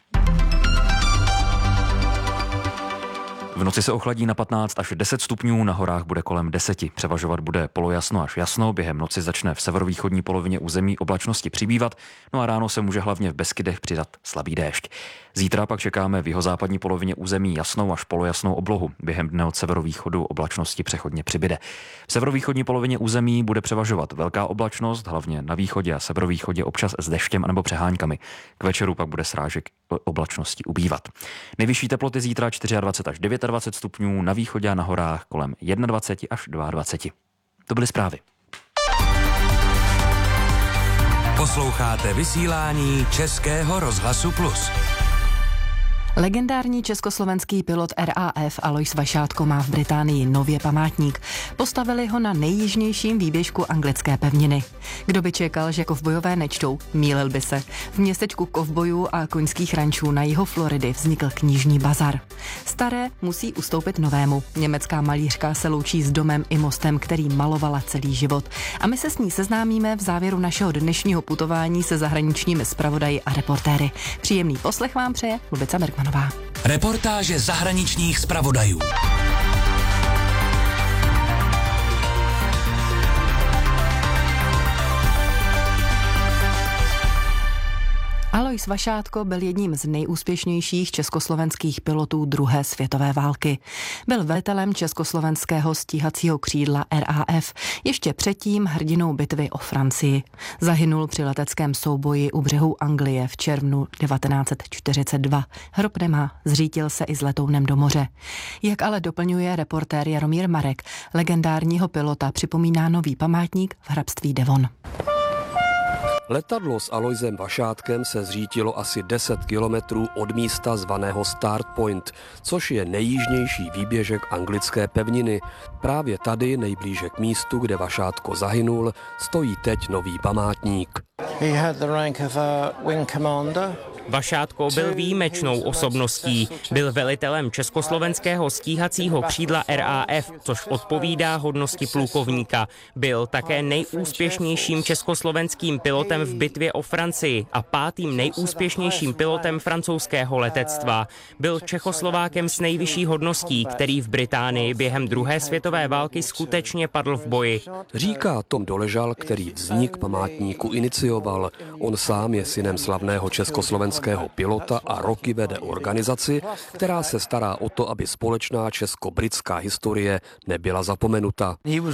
V noci se ochladí na patnáct až deset stupňů, na horách bude kolem deseti. Převažovat bude polojasno až jasno, během noci začne v severovýchodní polovině území oblačnosti přibývat, no a ráno se může hlavně v Beskydech přidat slabý déšť. Zítra pak čekáme v jihozápadní polovině území jasnou až polojasnou oblohu. Během dne od severovýchodu oblačnosti přechodně přibyde. V severovýchodní polovině území bude převažovat velká oblačnost, hlavně na východě a severovýchodě občas s deštěm anebo přeháňkami. K večeru pak bude srážek oblačnosti ubývat. Nejvyšší teploty zítra dvacet čtyři až dvacet devět stupňů, na východě a na horách kolem dvacet jedna až dvacet dva. To byly zprávy. Posloucháte vysílání Českého rozhlasu Plus. Legendární československý pilot R A F Alois Vašátko má v Británii nově památník. Postavili ho na nejjižnějším výběžku anglické pevniny. Kdo by čekal, že kovbojové nečtou, mýlil by se. V městečku kovbojů a koňských rančů na jihu Floridy vznikl knižní bazar. Staré musí ustoupit novému. Německá malířka se loučí s domem i mostem, který malovala celý život. A my se s ní seznámíme v závěru našeho dnešního putování se zahraničními zpravodaji a reportéry. Příjemný poslech vám přeje Lubica Bergmanová. Reportáže zahraničních zpravodajů. Alois Vašátko byl jedním z nejúspěšnějších československých pilotů druhé světové války. Byl velitelem československého stíhacího křídla R A F, ještě předtím hrdinou bitvy o Francii. Zahynul při leteckém souboji u břehů Anglie v červnu devatenáct set čtyřicet dva. Hrob nemá, zřítil se i s letounem do moře. Jak ale doplňuje reportér Jaromír Marek, legendárního pilota připomíná nový památník v hrabství Devon. Letadlo s Aloisem Vašátkem se zřítilo asi deset kilometrů od místa zvaného Start Point, což je nejjižnější výběžek anglické pevniny. Právě tady, nejblíže k místu, kde Vašátko zahynul, stojí teď nový památník. He had the rank of a wing commander. Vašátko byl výjimečnou osobností. Byl velitelem československého stíhacího křídla R A F, což odpovídá hodnosti plukovníka. Byl také nejúspěšnějším československým pilotem v bitvě o Francii a pátým nejúspěšnějším pilotem francouzského letectva. Byl Čechoslovákem s nejvyšší hodností, který v Británii během druhé světové války skutečně padl v boji. Říká Tom Doležal, který vznik památníku inicioval. On sám je synem slavného československého pilota a roky vede organizaci, která se stará o to, aby společná česko-britská historie nebyla zapomenuta.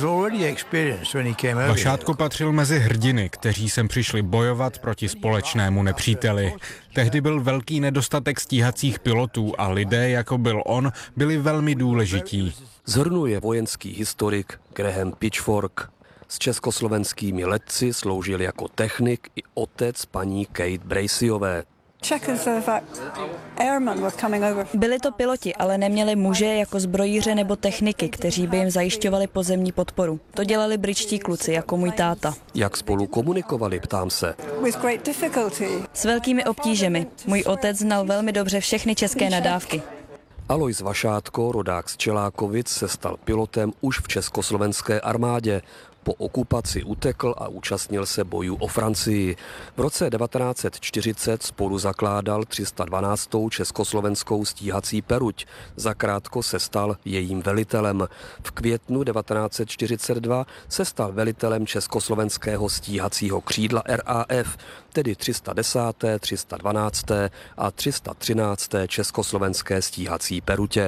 Vašátko patřil mezi hrdiny, kteří sem přišli bojovat proti společnému nepříteli. Tehdy byl velký nedostatek stíhacích pilotů a lidé, jako byl on, byli velmi důležití. Zhrnuje vojenský historik Graham Pitchfork. S československými letci sloužil jako technik i otec paní Kate Braceyové. Byli to piloti, ale neměli muže jako zbrojíře nebo techniky, kteří by jim zajišťovali pozemní podporu. To dělali britští kluci, jako můj táta. Jak spolu komunikovali, ptám se. S velkými obtížemi. Můj otec znal velmi dobře všechny české nadávky. Alojz Vašátko, rodák z Čelákovic, se stal pilotem už v československé armádě. Po okupaci utekl a účastnil se bojů o Francii. V roce devatenáct set čtyřicet spolu zakládal tři sta dvanáctou československou stíhací peruť. Zakrátko se stal jejím velitelem. V květnu devatenáct set čtyřicet dva se stal velitelem československého stíhacího křídla R A F, tedy tři sta desáté, tři sta dvanácté a tři sta třinácté československé stíhací perutě.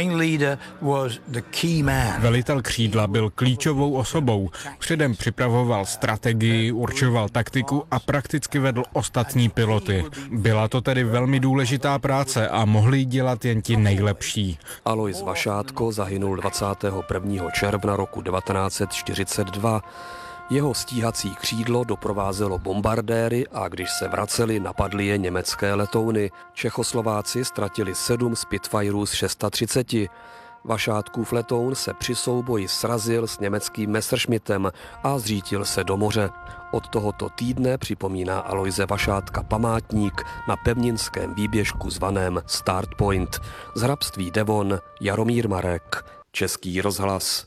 Velitel křídla byl klíčovou osobou. Předem připravoval strategii, určoval taktiku a prakticky vedl ostatní piloty. Byla to tedy velmi důležitá práce a mohli ji dělat jen ti nejlepší. Alojz Vašátko zahynul dvacátého prvního června roku devatenáct set čtyřicet dva. Jeho stíhací křídlo doprovázelo bombardéry a když se vraceli, napadly je německé letouny. Čechoslováci ztratili sedm Spitfireů z třicet šest. Vašátkův letoun se při souboji srazil s německým Messerschmittem a zřítil se do moře. Od tohoto týdne připomíná Alojze Vašátka památník na pevninském výběžku zvaném Start Point. Z hrabství Devon Jaromír Marek, Český rozhlas.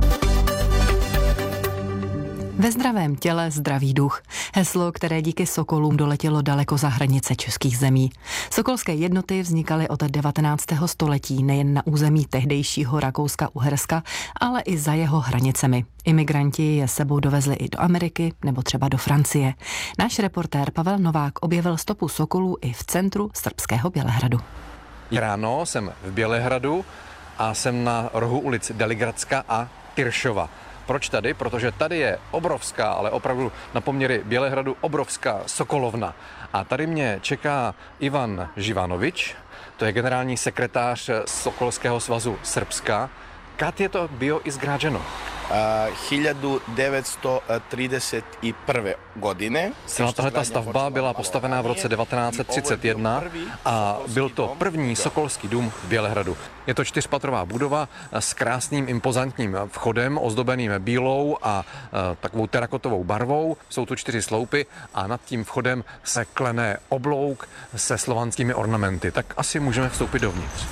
Ve zdravém těle zdravý duch. Heslo, které díky sokolům doletělo daleko za hranice českých zemí. Sokolské jednoty vznikaly od devatenáctého století nejen na území tehdejšího Rakouska-Uherska, ale i za jeho hranicemi. Imigranti je sebou dovezli i do Ameriky nebo třeba do Francie. Náš reportér Pavel Novák objevil stopu sokolů i v centru srbského Bělehradu. Ráno jsem v Bělehradu a jsem na rohu ulic Deligradska a Tyršova. Proč tady? Protože tady je obrovská, ale opravdu na poměry Bělehradu obrovská sokolovna. A tady mě čeká Ivan Živanovič, to je generální sekretář Sokolského svazu Srbska. Kad je to bio izgrađeno? Uh, devätnásť tridsaťjeden godine. Celá tahleta stavba byla postavená v roce devatenáct set třicet jedna a byl to první sokolský dům v Bělehradu. Je to čtyřpatrová budova s krásným impozantním vchodem, ozdobeným bílou a uh, takovou terakotovou barvou. Jsou tu čtyři sloupy a nad tím vchodem se klene oblouk se slovanskými ornamenty. Tak asi můžeme vstoupit dovnitř.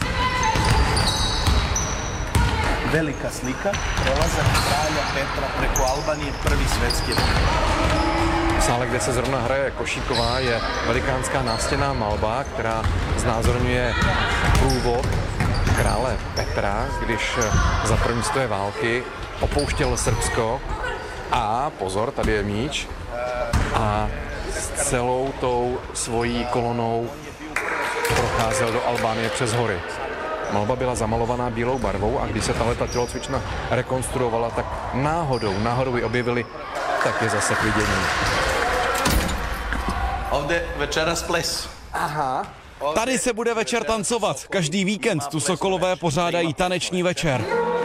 Velika slika, prelazak kralja Petra preko Albanije, prvý světský rat. V sále, kde se zrovna hraje Košíková, je velikánská nástěnná malba, která znázorňuje průvod krále Petra, když za první světové války opouštěl Srbsko a, pozor, tady je míč, a s celou tou svojí kolonou procházel do Albánie přes hory. Malba byla zamalovaná bílou barvou a když se tahleta tělocvična rekonstruovala, tak náhodou, náhodou ji objevili, tak je zase k vidění. Ovde večeras ples. Aha. Tady se bude večer tancovat. Každý víkend tu Sokolové pořádají taneční večer.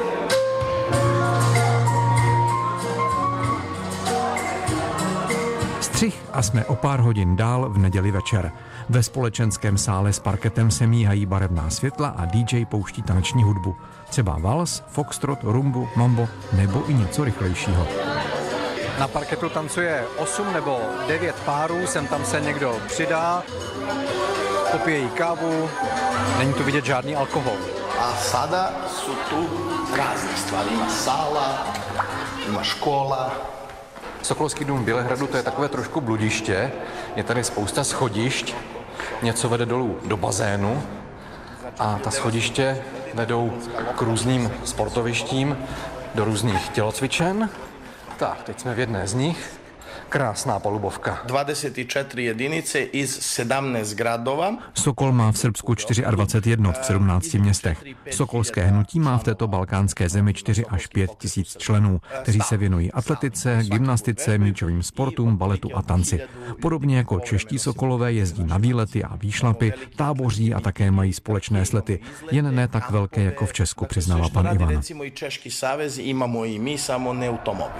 Střih a jsme o pár hodin dál v neděli večer. Ve společenském sále s parketem se míhají barevná světla a dý džej pouští taneční hudbu. Třeba vals, foxtrot, rumbu, mambo nebo i něco rychlejšího. Na parketu tancuje osm nebo devět párů, sem tam se někdo přidá, popijejí kávu, není tu vidět žádný alkohol. A sada su tu razne stvari. Ima sala, ima škola. Sokolský dům v Bělehradu, to je takové trošku bludiště. Je tady spousta schodišť, něco vede dolů do bazénu a ta schodiště vedou k různým sportovištím, do různých tělocvičen. Tak, teď jsme v jedné z nich. Krásná palubovka. dvacet čtyři jedinice iz sedmnáct gradova. Sokol má v Srbsku dvacet čtyři jednot v sedmnácti městech. Sokolské hnutí má v této balkánské zemi čtyři až pět tisíc členů, kteří se věnují atletice, gymnastice, míčovým sportům, baletu a tanci. Podobně jako čeští sokolové jezdí na výlety a výšlapy, táboří a také mají společné slety, jen ne tak velké jako v Česku, přiznává pan Ivan. Recimo i Češki savez imamo i mi, samo ne automobil.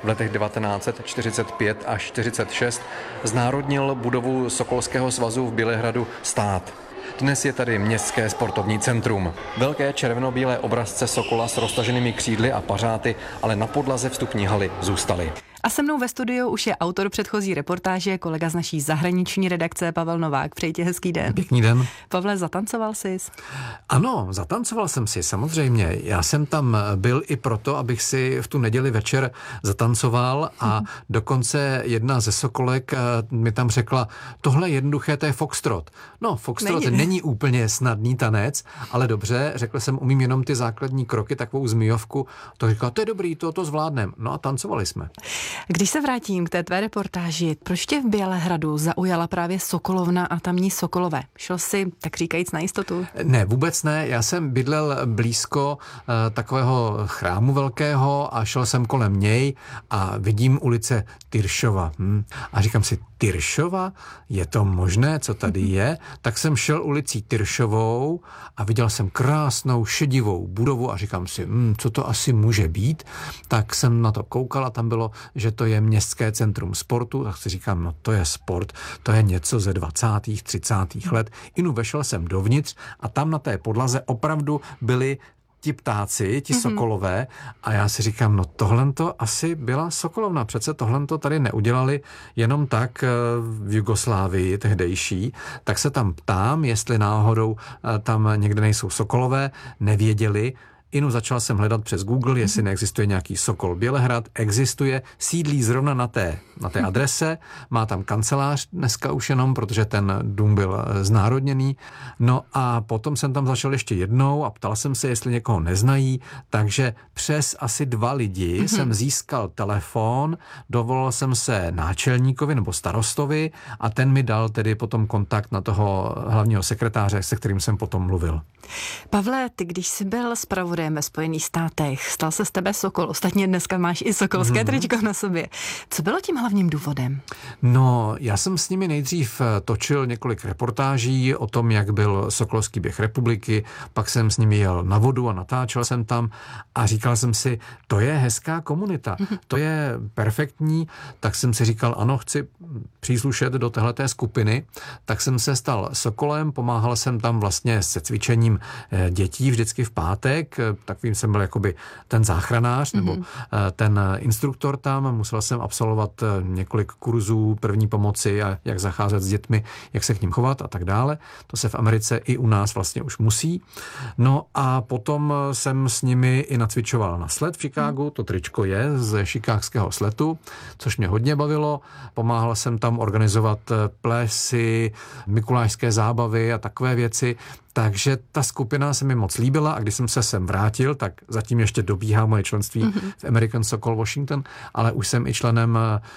v letech devatenáct set čtyřicet pět až čtyřicet šest znárodnil budovu Sokolského svazu v Bělehradu stát. Dnes je tady městské sportovní centrum. Velké červeno-bílé obrazce sokola s roztaženými křídly a pařáty, ale na podlaze vstupní haly zůstaly. A se mnou ve studiu už je autor předchozí reportáže, kolega z naší zahraniční redakce Pavel Novák. Přeji ti hezký den. Pěkný den. Pavle, zatancoval jsi? Ano, zatancoval jsem si, samozřejmě. Já jsem tam byl i proto, abych si v tu neděli večer zatancoval a hmm. dokonce jedna ze sokolek mi tam řekla, tohle je jednoduché, to je foxtrot. No, foxtrot není. není úplně snadný tanec, ale dobře, řekl jsem, umím jenom ty základní kroky, takovou zmijovku. To říkala, to je dobrý, to, to zvládnem. No a tancovali jsme. Když se vrátím k té tvé reportáži, proč tě v Bělehradu zaujala právě Sokolovna a tamní sokolové? Šel jsi, tak říkajíc, na jistotu? Ne, vůbec ne. Já jsem bydlel blízko uh, takového chrámu velkého a šel jsem kolem něj a vidím ulice Tyršova. Hm. A říkám si, Tyršova? Je to možné, co tady je? Tak jsem šel ulicí Tyršovou a viděl jsem krásnou šedivou budovu a říkám si, hm, co to asi může být? Tak jsem na to koukal a tam bylo, že to je městské centrum sportu, tak si říkám, no to je sport, to je něco ze dvacátých, třicátých let. Inu vešel jsem dovnitř a tam na té podlaze opravdu byly ti ptáci, ti mm-hmm. sokolové a já si říkám, no tohle to asi byla sokolovna, přece tohle to tady neudělali jenom tak v Jugoslávii tehdejší, tak se tam ptám, jestli náhodou tam někde nejsou sokolové, nevěděli. Inu začal jsem hledat přes Google, jestli neexistuje nějaký Sokol Bělehrad. Existuje, sídlí zrovna na té, na té adrese, má tam kancelář dneska už jenom, protože ten dům byl znárodněný. No a potom jsem tam začal ještě jednou a ptal jsem se, jestli někoho neznají, takže přes asi dva lidi mm-hmm. jsem získal telefon, dovolal jsem se náčelníkovi nebo starostovi a ten mi dal tedy potom kontakt na toho hlavního sekretáře, se kterým jsem potom mluvil. Pavle, ty když jsi byl zpravodajem ve Spojených státech, stal se z tebe sokol, ostatně dneska máš i sokolské mm-hmm. tričko na sobě. Co bylo tím hlavním důvodem? No, já jsem s nimi nejdřív točil několik reportáží o tom, jak byl sokolský běh republiky, pak jsem s nimi jel na vodu a natáčel jsem tam a říkal jsem si, to je hezká komunita, mm-hmm. to je perfektní, tak jsem si říkal, ano, chci příslušet do téhleté skupiny, tak jsem se stal sokolem, pomáhal jsem tam vlastně se cvičením dětí vždycky v pátek, takovým jsem byl jakoby ten záchranář nebo mm-hmm. ten instruktor tam, musel jsem absolvovat několik kurzů první pomoci a jak zacházet s dětmi, jak se k ním chovat a tak dále. To se v Americe i u nás vlastně už musí. No a potom jsem s nimi i nacvičoval na sled v Chicagu, to tričko je ze chicagského sletu, což mě hodně bavilo. Pomáhal jsem tam organizovat plesy, mikulášské zábavy a takové věci. Takže ta skupina se mi moc líbila a když jsem se sem vrátil, tak zatím ještě dobíhá moje členství mm-hmm. v American Sokol Washington, ale už jsem i členem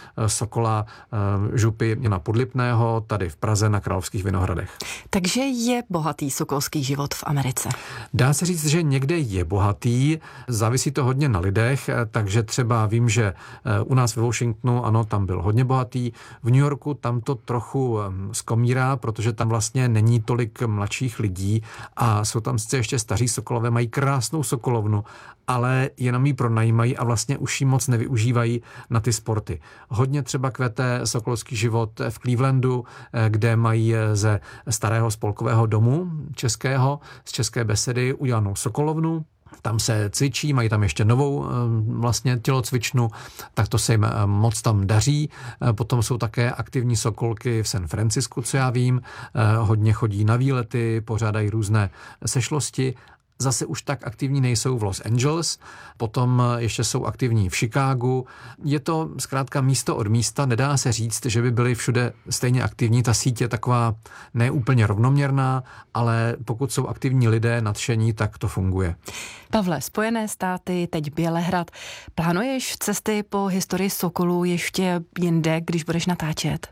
Sokola župy Jana Podlipného tady v Praze na Královských Vinohradech. Takže je bohatý sokolský život v Americe? Dá se říct, že někde je bohatý, závisí to hodně na lidech, takže třeba vím, že u nás ve Washingtonu, ano, tam byl hodně bohatý, v New Yorku tam to trochu skomírá, protože tam vlastně není tolik mladších lidí a jsou tam sice ještě staří sokolové, mají krásnou sokolovnu, ale jenom ji pronajímají a vlastně už ji moc nevyužívají na ty sporty. Hodně třeba kvete sokolský život v Clevelandu, kde mají ze starého spolkového domu českého, z České besedy udělanou sokolovnu. Tam se cvičí, mají tam ještě novou vlastně tělocvičnu, tak to se jim moc tam daří. Potom jsou také aktivní sokolky v San Francisku, co já vím. Hodně chodí na výlety, pořádají různé sešlosti. Zase už tak aktivní nejsou v Los Angeles, potom ještě jsou aktivní v Chicagu. Je to zkrátka místo od místa, nedá se říct, že by byli všude stejně aktivní. Ta síť je taková neúplně rovnoměrná, ale pokud jsou aktivní lidé nadšení, tak to funguje. Pavle, Spojené státy, teď Bělehrad. Plánuješ cesty po historii sokolů ještě jinde, když budeš natáčet?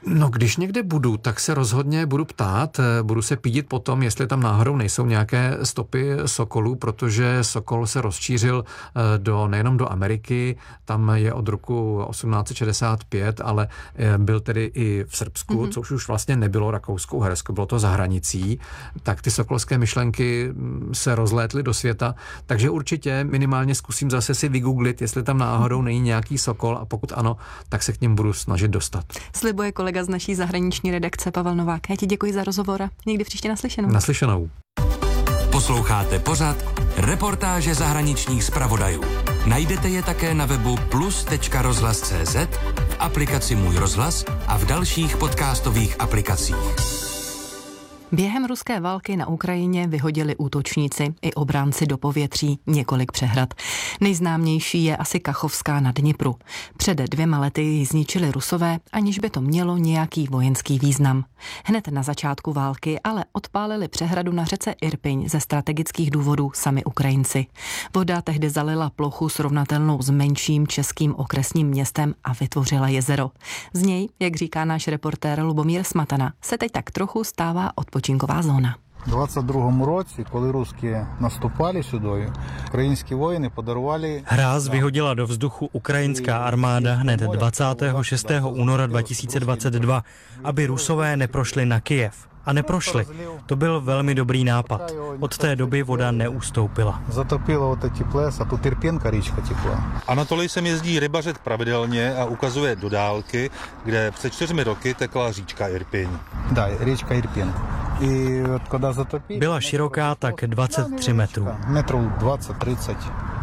No, když někde budu, tak se rozhodně budu ptát, budu se pídit potom, jestli tam náhodou nejsou nějaké stopy sokolů, protože sokol se rozšířil do, nejenom do Ameriky, tam je od roku osmnáct set šedesát pět, ale byl tedy i v Srbsku, mm-hmm. což už vlastně nebylo Rakousko-Uhersko, bylo to za hranicí, tak ty sokolské myšlenky se rozlétly do světa, takže určitě minimálně zkusím zase si vygooglit, jestli tam náhodou není nějaký sokol a pokud ano, tak se k něm budu snažit dostat. Slibuje kolega z naší zahraniční redakce Pavel Novák. Já ti děkuji za rozhovor a někdy příště naslyšenou. Naslyšenou. Posloucháte pořad Reportáže zahraničních zpravodajů. Najdete je také na webu plus tečka rozhlas tečka cé zet, v aplikaci Můj rozhlas a v dalších podcastových aplikacích. Během ruské války na Ukrajině vyhodili útočníci i obránci do povětří několik přehrad. Nejznámější je asi Kachovská na Dnipru. Před dvěma lety ji zničili Rusové, aniž by to mělo nějaký vojenský význam. Hned na začátku války ale odpálili přehradu na řece Irpiň ze strategických důvodů sami Ukrajinci. Voda tehdy zalila plochu srovnatelnou s menším českým okresním městem a vytvořila jezero. Z něj, jak říká náš reportér Lubomír Smatana, se teď tak trochu stává odpočinková zóna. В двадцять другому році, коли русські наступали сюди, українські воїни подарували... Hráz vyhodila do vzduchu ukrajinská armáda hned dvacátého šestého února dva tisíce dvacet dva, aby Rusové neprošli na Kyjev. A neprošli. To byl velmi dobrý nápad. Od té doby voda neustoupila. Zatopilo вот эти ples a tu Irpěnka říčka tekla. Anatolij sem jezdí rybařit pravidelně a ukazuje do dálky, kde před čtyřmi roky tekla říčka Irpiň. Da, říčka Irpiň. I когда zatopili... Byla široká tak dvacet tři metrů. Metrů dvacet třicet.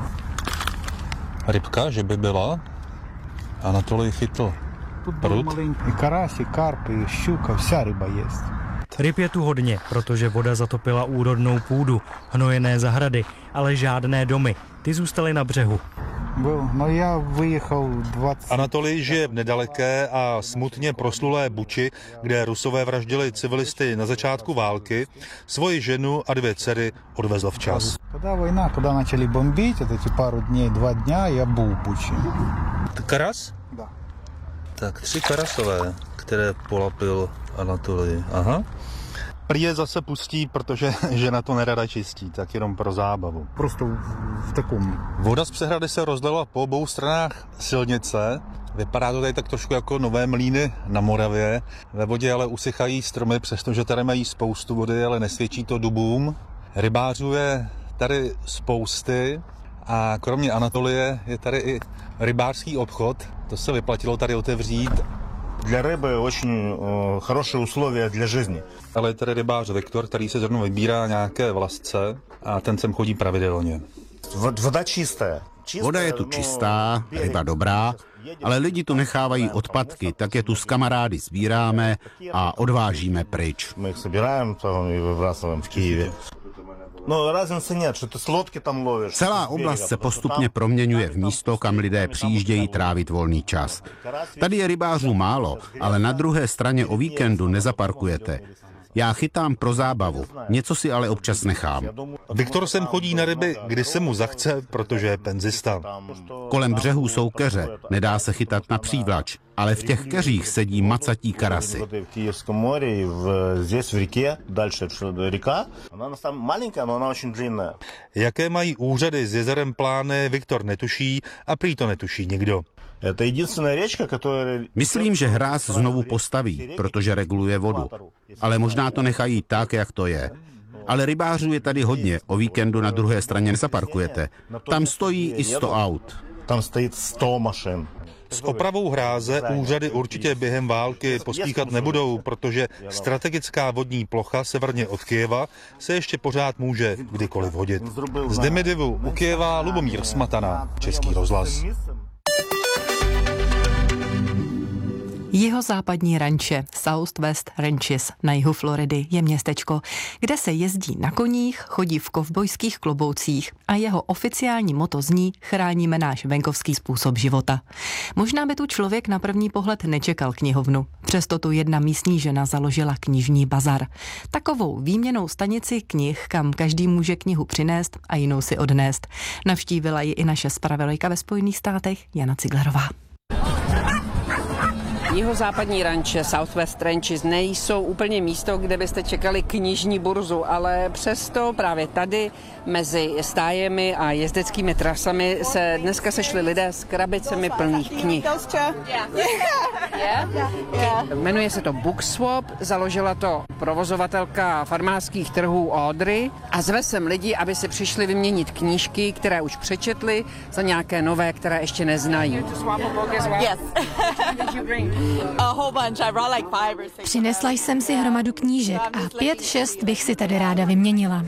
Rybka, že by byla? Anatolij chytl prut. I karась, i karp, i šťuka, vša ryba jest. Ryb je tu hodně, protože voda zatopila úrodnou půdu, hnojené zahrady, ale žádné domy. Ty zůstaly na břehu. No já vyjechal dvacet... Anatolij žije v nedaleké a smutně proslulé Buči, kde Rusové vraždili civilisty na začátku války. Svoji ženu a dvě dcery odvezl včas. Когда война, когда начали бомбить, вот эти пару дней, два дня, я был в Буче. Karas? Da. Tak tři karasové, které polapil Anatolij. Aha. Prý je zase pustí, protože žena to nerada čistí, tak jenom pro zábavu. Prostě v takovém. Voda z přehrady se rozlila po obou stranách silnice. Vypadá to tady tak trošku jako nové mlýny na Moravě. Ve vodě ale usychají stromy, přestože tady mají spoustu vody, ale nesvědčí to dubům. Rybářů je tady spousty a kromě Anatolie je tady i rybářský obchod. To se vyplatilo tady otevřít. Для рыбы очень э, хорошие условия для жизни. Ale je tady rybář Viktor, který se zrovna vybírá nějaké vlasce a ten sem chodí pravidelně. Voda čistá. Voda je tu čistá, ryba dobrá, ale lidi tu nechávají odpadky, tak je tu s kamarády sbíráme a odvážíme pryč. My je sbíráme a vyvracujeme v Kyjevě. No, raznice нет, že ty slodky tam lovíš. Celá oblast se postupně proměňuje v místo, kam lidé přijíždějí trávit volný čas. Tady je rybářů málo, ale na druhé straně o víkendu nezaparkujete. Já chytám pro zábavu, něco si ale občas nechám. Viktor sem chodí na ryby, kdy se mu zachce, protože je penzista. Kolem břehů jsou keře, nedá se chytat na přívlač, ale v těch keřích sedí macatí karasy. Jaké mají úřady s jezerem plány, Viktor netuší a prý to netuší nikdo. Myslím, že hráz znovu postaví, protože reguluje vodu. Ale možná to nechají tak, jak to je. Ale rybářů je tady hodně, o víkendu na druhé straně nezaparkujete. Tam stojí i sto aut. Tam stojí sto mašin. S opravou hráze úřady určitě během války pospíchat nebudou, protože strategická vodní plocha severně od Kyjeva se ještě pořád může kdykoliv hodit. Z Demidjevu u Kyjeva Lubomír Smatana, Český rozhlas. Jihozápadní ranče Southwest Ranches na jihu Floridy je městečko, kde se jezdí na koních, chodí v kovbojských kloboucích a jeho oficiální motto zní chráníme náš venkovský způsob života. Možná by tu člověk na první pohled nečekal knihovnu, přesto tu jedna místní žena založila knižní bazar. Takovou výměnou stanici knih, kam každý může knihu přinést a jinou si odnést. Navštívila ji i naše zpravodajka ve Spojených státech Jana Ciglerová. Jihozápadní ranče Southwest Ranches nejsou úplně místo, kde byste čekali knižní burzu, ale přesto právě tady mezi stájemi a jezdeckými trasami se dneska sešli lidé s krabicemi plných knih. Jmenuje se to Book Swap, založila to provozovatelka farmářských trhů Audrey a zve sem lidi, aby si přišli vyměnit knížky, které už přečetli, za nějaké nové, které ještě neznají. Přinesla jsem si hromadu knížek a pět, šest bych si tady ráda vyměnila.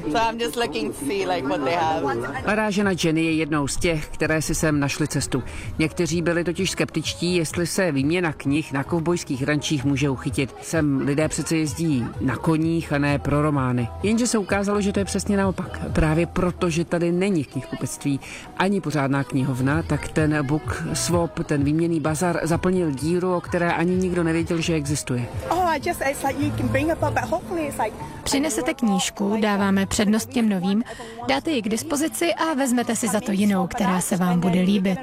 Mladá žena Jenny je jednou z těch, které si sem našli cestu. Někteří byli totiž skeptičtí, jestli se výměna knih na kovbojských rančích může uchytit. Sem lidé přece jezdí na koních a ne pro romány. Jenže se ukázalo, že to je přesně naopak. Právě proto, že tady není knihkupectví ani pořádná knihovna, tak ten book swap, ten výměnný bazar zaplnil díru, o které ani nikdo nevěděl, že existuje. Přinesete knížku, dáváme přednost těm novým, dáte ji k dispozici a vezmete si za to jinou, která se vám bude líbit.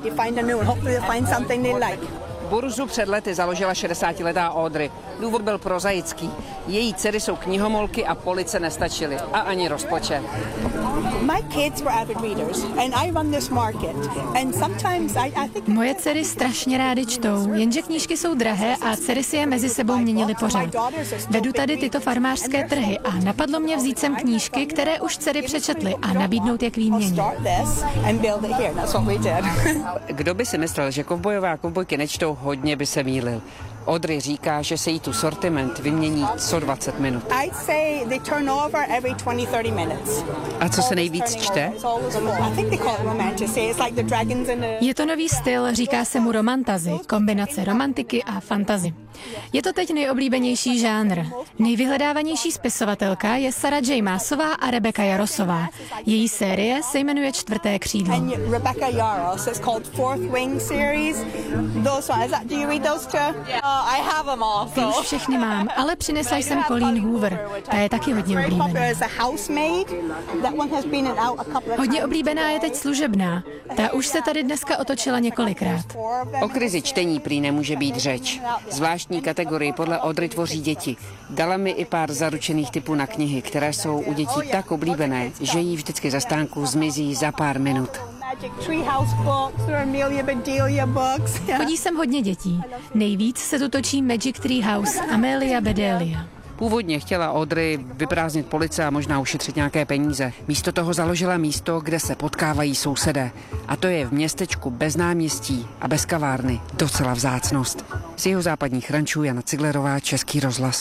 Burzu před lety založila šedesátiletá Audrey. Důvod byl prozaický. Její dcery jsou knihomolky a police nestačily. A ani rozpočet. Moje dcery strašně rády čtou, jenže knížky jsou drahé a dcery si je mezi sebou měnily pořád. Vedu tady tyto farmářské trhy a napadlo mě vzít sem knížky, které už dcery přečetly a nabídnout je k výměně. Kdo by si myslel, že kovbojové a kovbojky nečtou, hodně by se mýlil. Audrey říká, že se jí tu sortiment vymění co dvacet minut. A co se nejvíc čte? Je to nový styl, říká se mu romantazy, kombinace romantiky a fantasy. Je to teď nejoblíbenější žánr. Nejvyhledávanější spisovatelka je Sarah J. Maasová a Rebecca Yarosová. Její série se jmenuje Čtvrté křídlo. Ty už všechny mám, ale přinesla jsem Colleen Hoover. Ta je taky hodně oblíbená. Hodně oblíbená je teď Služebná. Ta už se tady dneska otočila několikrát. O krizi čtení prý nemůže být řeč. Zvláštní kategorii podle Audrey tvoří děti. Dala mi i pár zaručených typů na knihy, které jsou u dětí tak oblíbené, že jí vždycky za stánku zmizí za pár minut. Chodí sem hodně dětí. Nejvíc se tu točí Magic Tree House, Amelia Bedelia. Původně chtěla Audrey vyprázdnit police a možná ušetřit nějaké peníze. Místo toho založila místo, kde se potkávají sousedé. A to je v městečku bez náměstí a bez kavárny docela vzácnost. Z jihozápadních rančů Jana Ciglerová, Český rozhlas.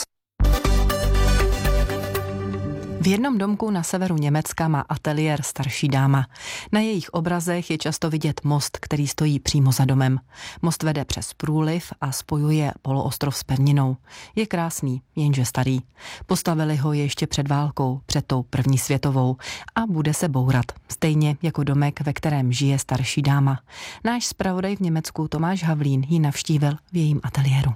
V jednom domku na severu Německa má ateliér starší dáma. Na jejich obrazech je často vidět most, který stojí přímo za domem. Most vede přes průliv a spojuje poloostrov s pevninou. Je krásný, jenže starý. Postavili ho ještě před válkou, před tou první světovou a bude se bourat. Stejně jako domek, ve kterém žije starší dáma. Náš zpravodaj v Německu Tomáš Havlín ji navštívil v jejím ateliéru.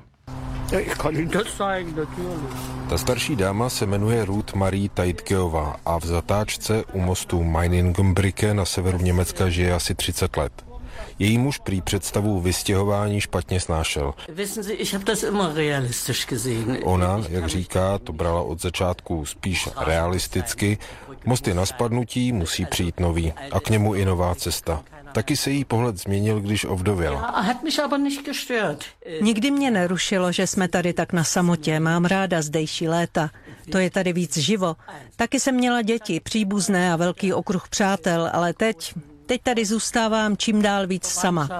Ta starší dáma se jmenuje Ruth Marie Teitgeová a v zatáčce u mostu Meiningenbrücke na severu Německa žije asi třicet let. Její muž prý představu vystěhování špatně snášel. Ona, jak říká, to brala od začátku spíš realisticky. Most je na spadnutí, musí přijít nový a k němu i nová cesta. Taky se jí pohled změnil, když ovdověla. Nikdy mě nerušilo, že jsme tady tak na samotě. Mám ráda zdejší léta. To je tady víc živo. Taky jsem měla děti, příbuzné a velký okruh přátel, ale teď, teď tady zůstávám čím dál víc sama.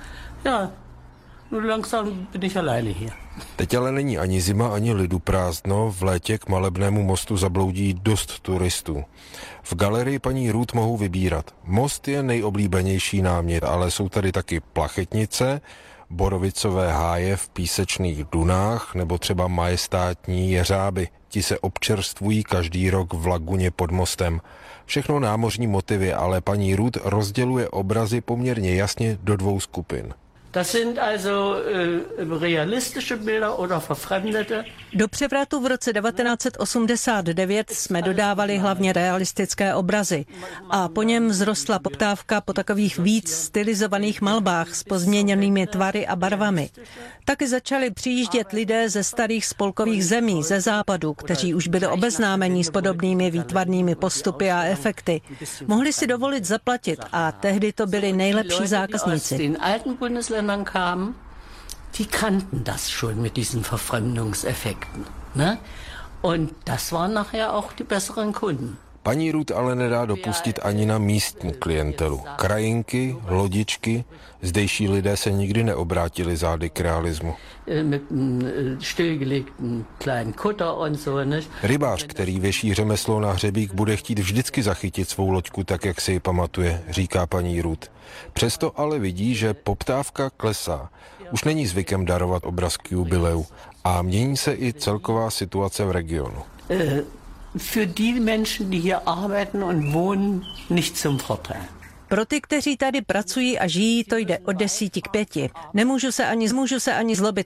Teď ale není ani zima, ani lidu prázdno. V létě k malebnému mostu zabloudí dost turistů. V galerii paní Ruth mohou vybírat. Most je nejoblíbenější námět, ale jsou tady taky plachetnice, borovicové háje v písečných dunách nebo třeba majestátní jeřáby. Ti se občerstvují každý rok v laguně pod mostem. Všechno námořní motivy, ale paní Ruth rozděluje obrazy poměrně jasně do dvou skupin. Das sind also realistische Bilder oder verfremdete. Do převratu v roce devatenáct set osmdesát devět jsme dodávali hlavně realistické obrazy a po něm vzrostla poptávka po takových víc stylizovaných malbách s pozměněnými tvary a barvami. Taky začali přijíždět lidé ze starých spolkových zemí, ze západu, kteří už byli obeznámeni s podobnými výtvarnými postupy a efekty. Mohli si dovolit zaplatit a tehdy to byli nejlepší zákazníci. Die kannten das schon mit diesen Verfremdungseffekten. Ne? Und das waren nachher auch die besseren Kunden. Paní Ruth ale nedá dopustit ani na místní klientelu. Krajinky, lodičky, zdejší lidé se nikdy neobrátili zády k realismu. Rybář, který věší řemeslo na hřebík, bude chtít vždycky zachytit svou loďku tak, jak si ji pamatuje, říká paní Ruth. Přesto ale vidí, že poptávka klesá. Už není zvykem darovat obraz k jubileu a mění se i celková situace v regionu. Für die Menschen, die hier arbeiten und wohnen, nicht zum Vorteil. Pro ty, kteří tady pracují a žijí, to jde od desíti k pěti. Nemůžu se ani, můžu se ani zlobit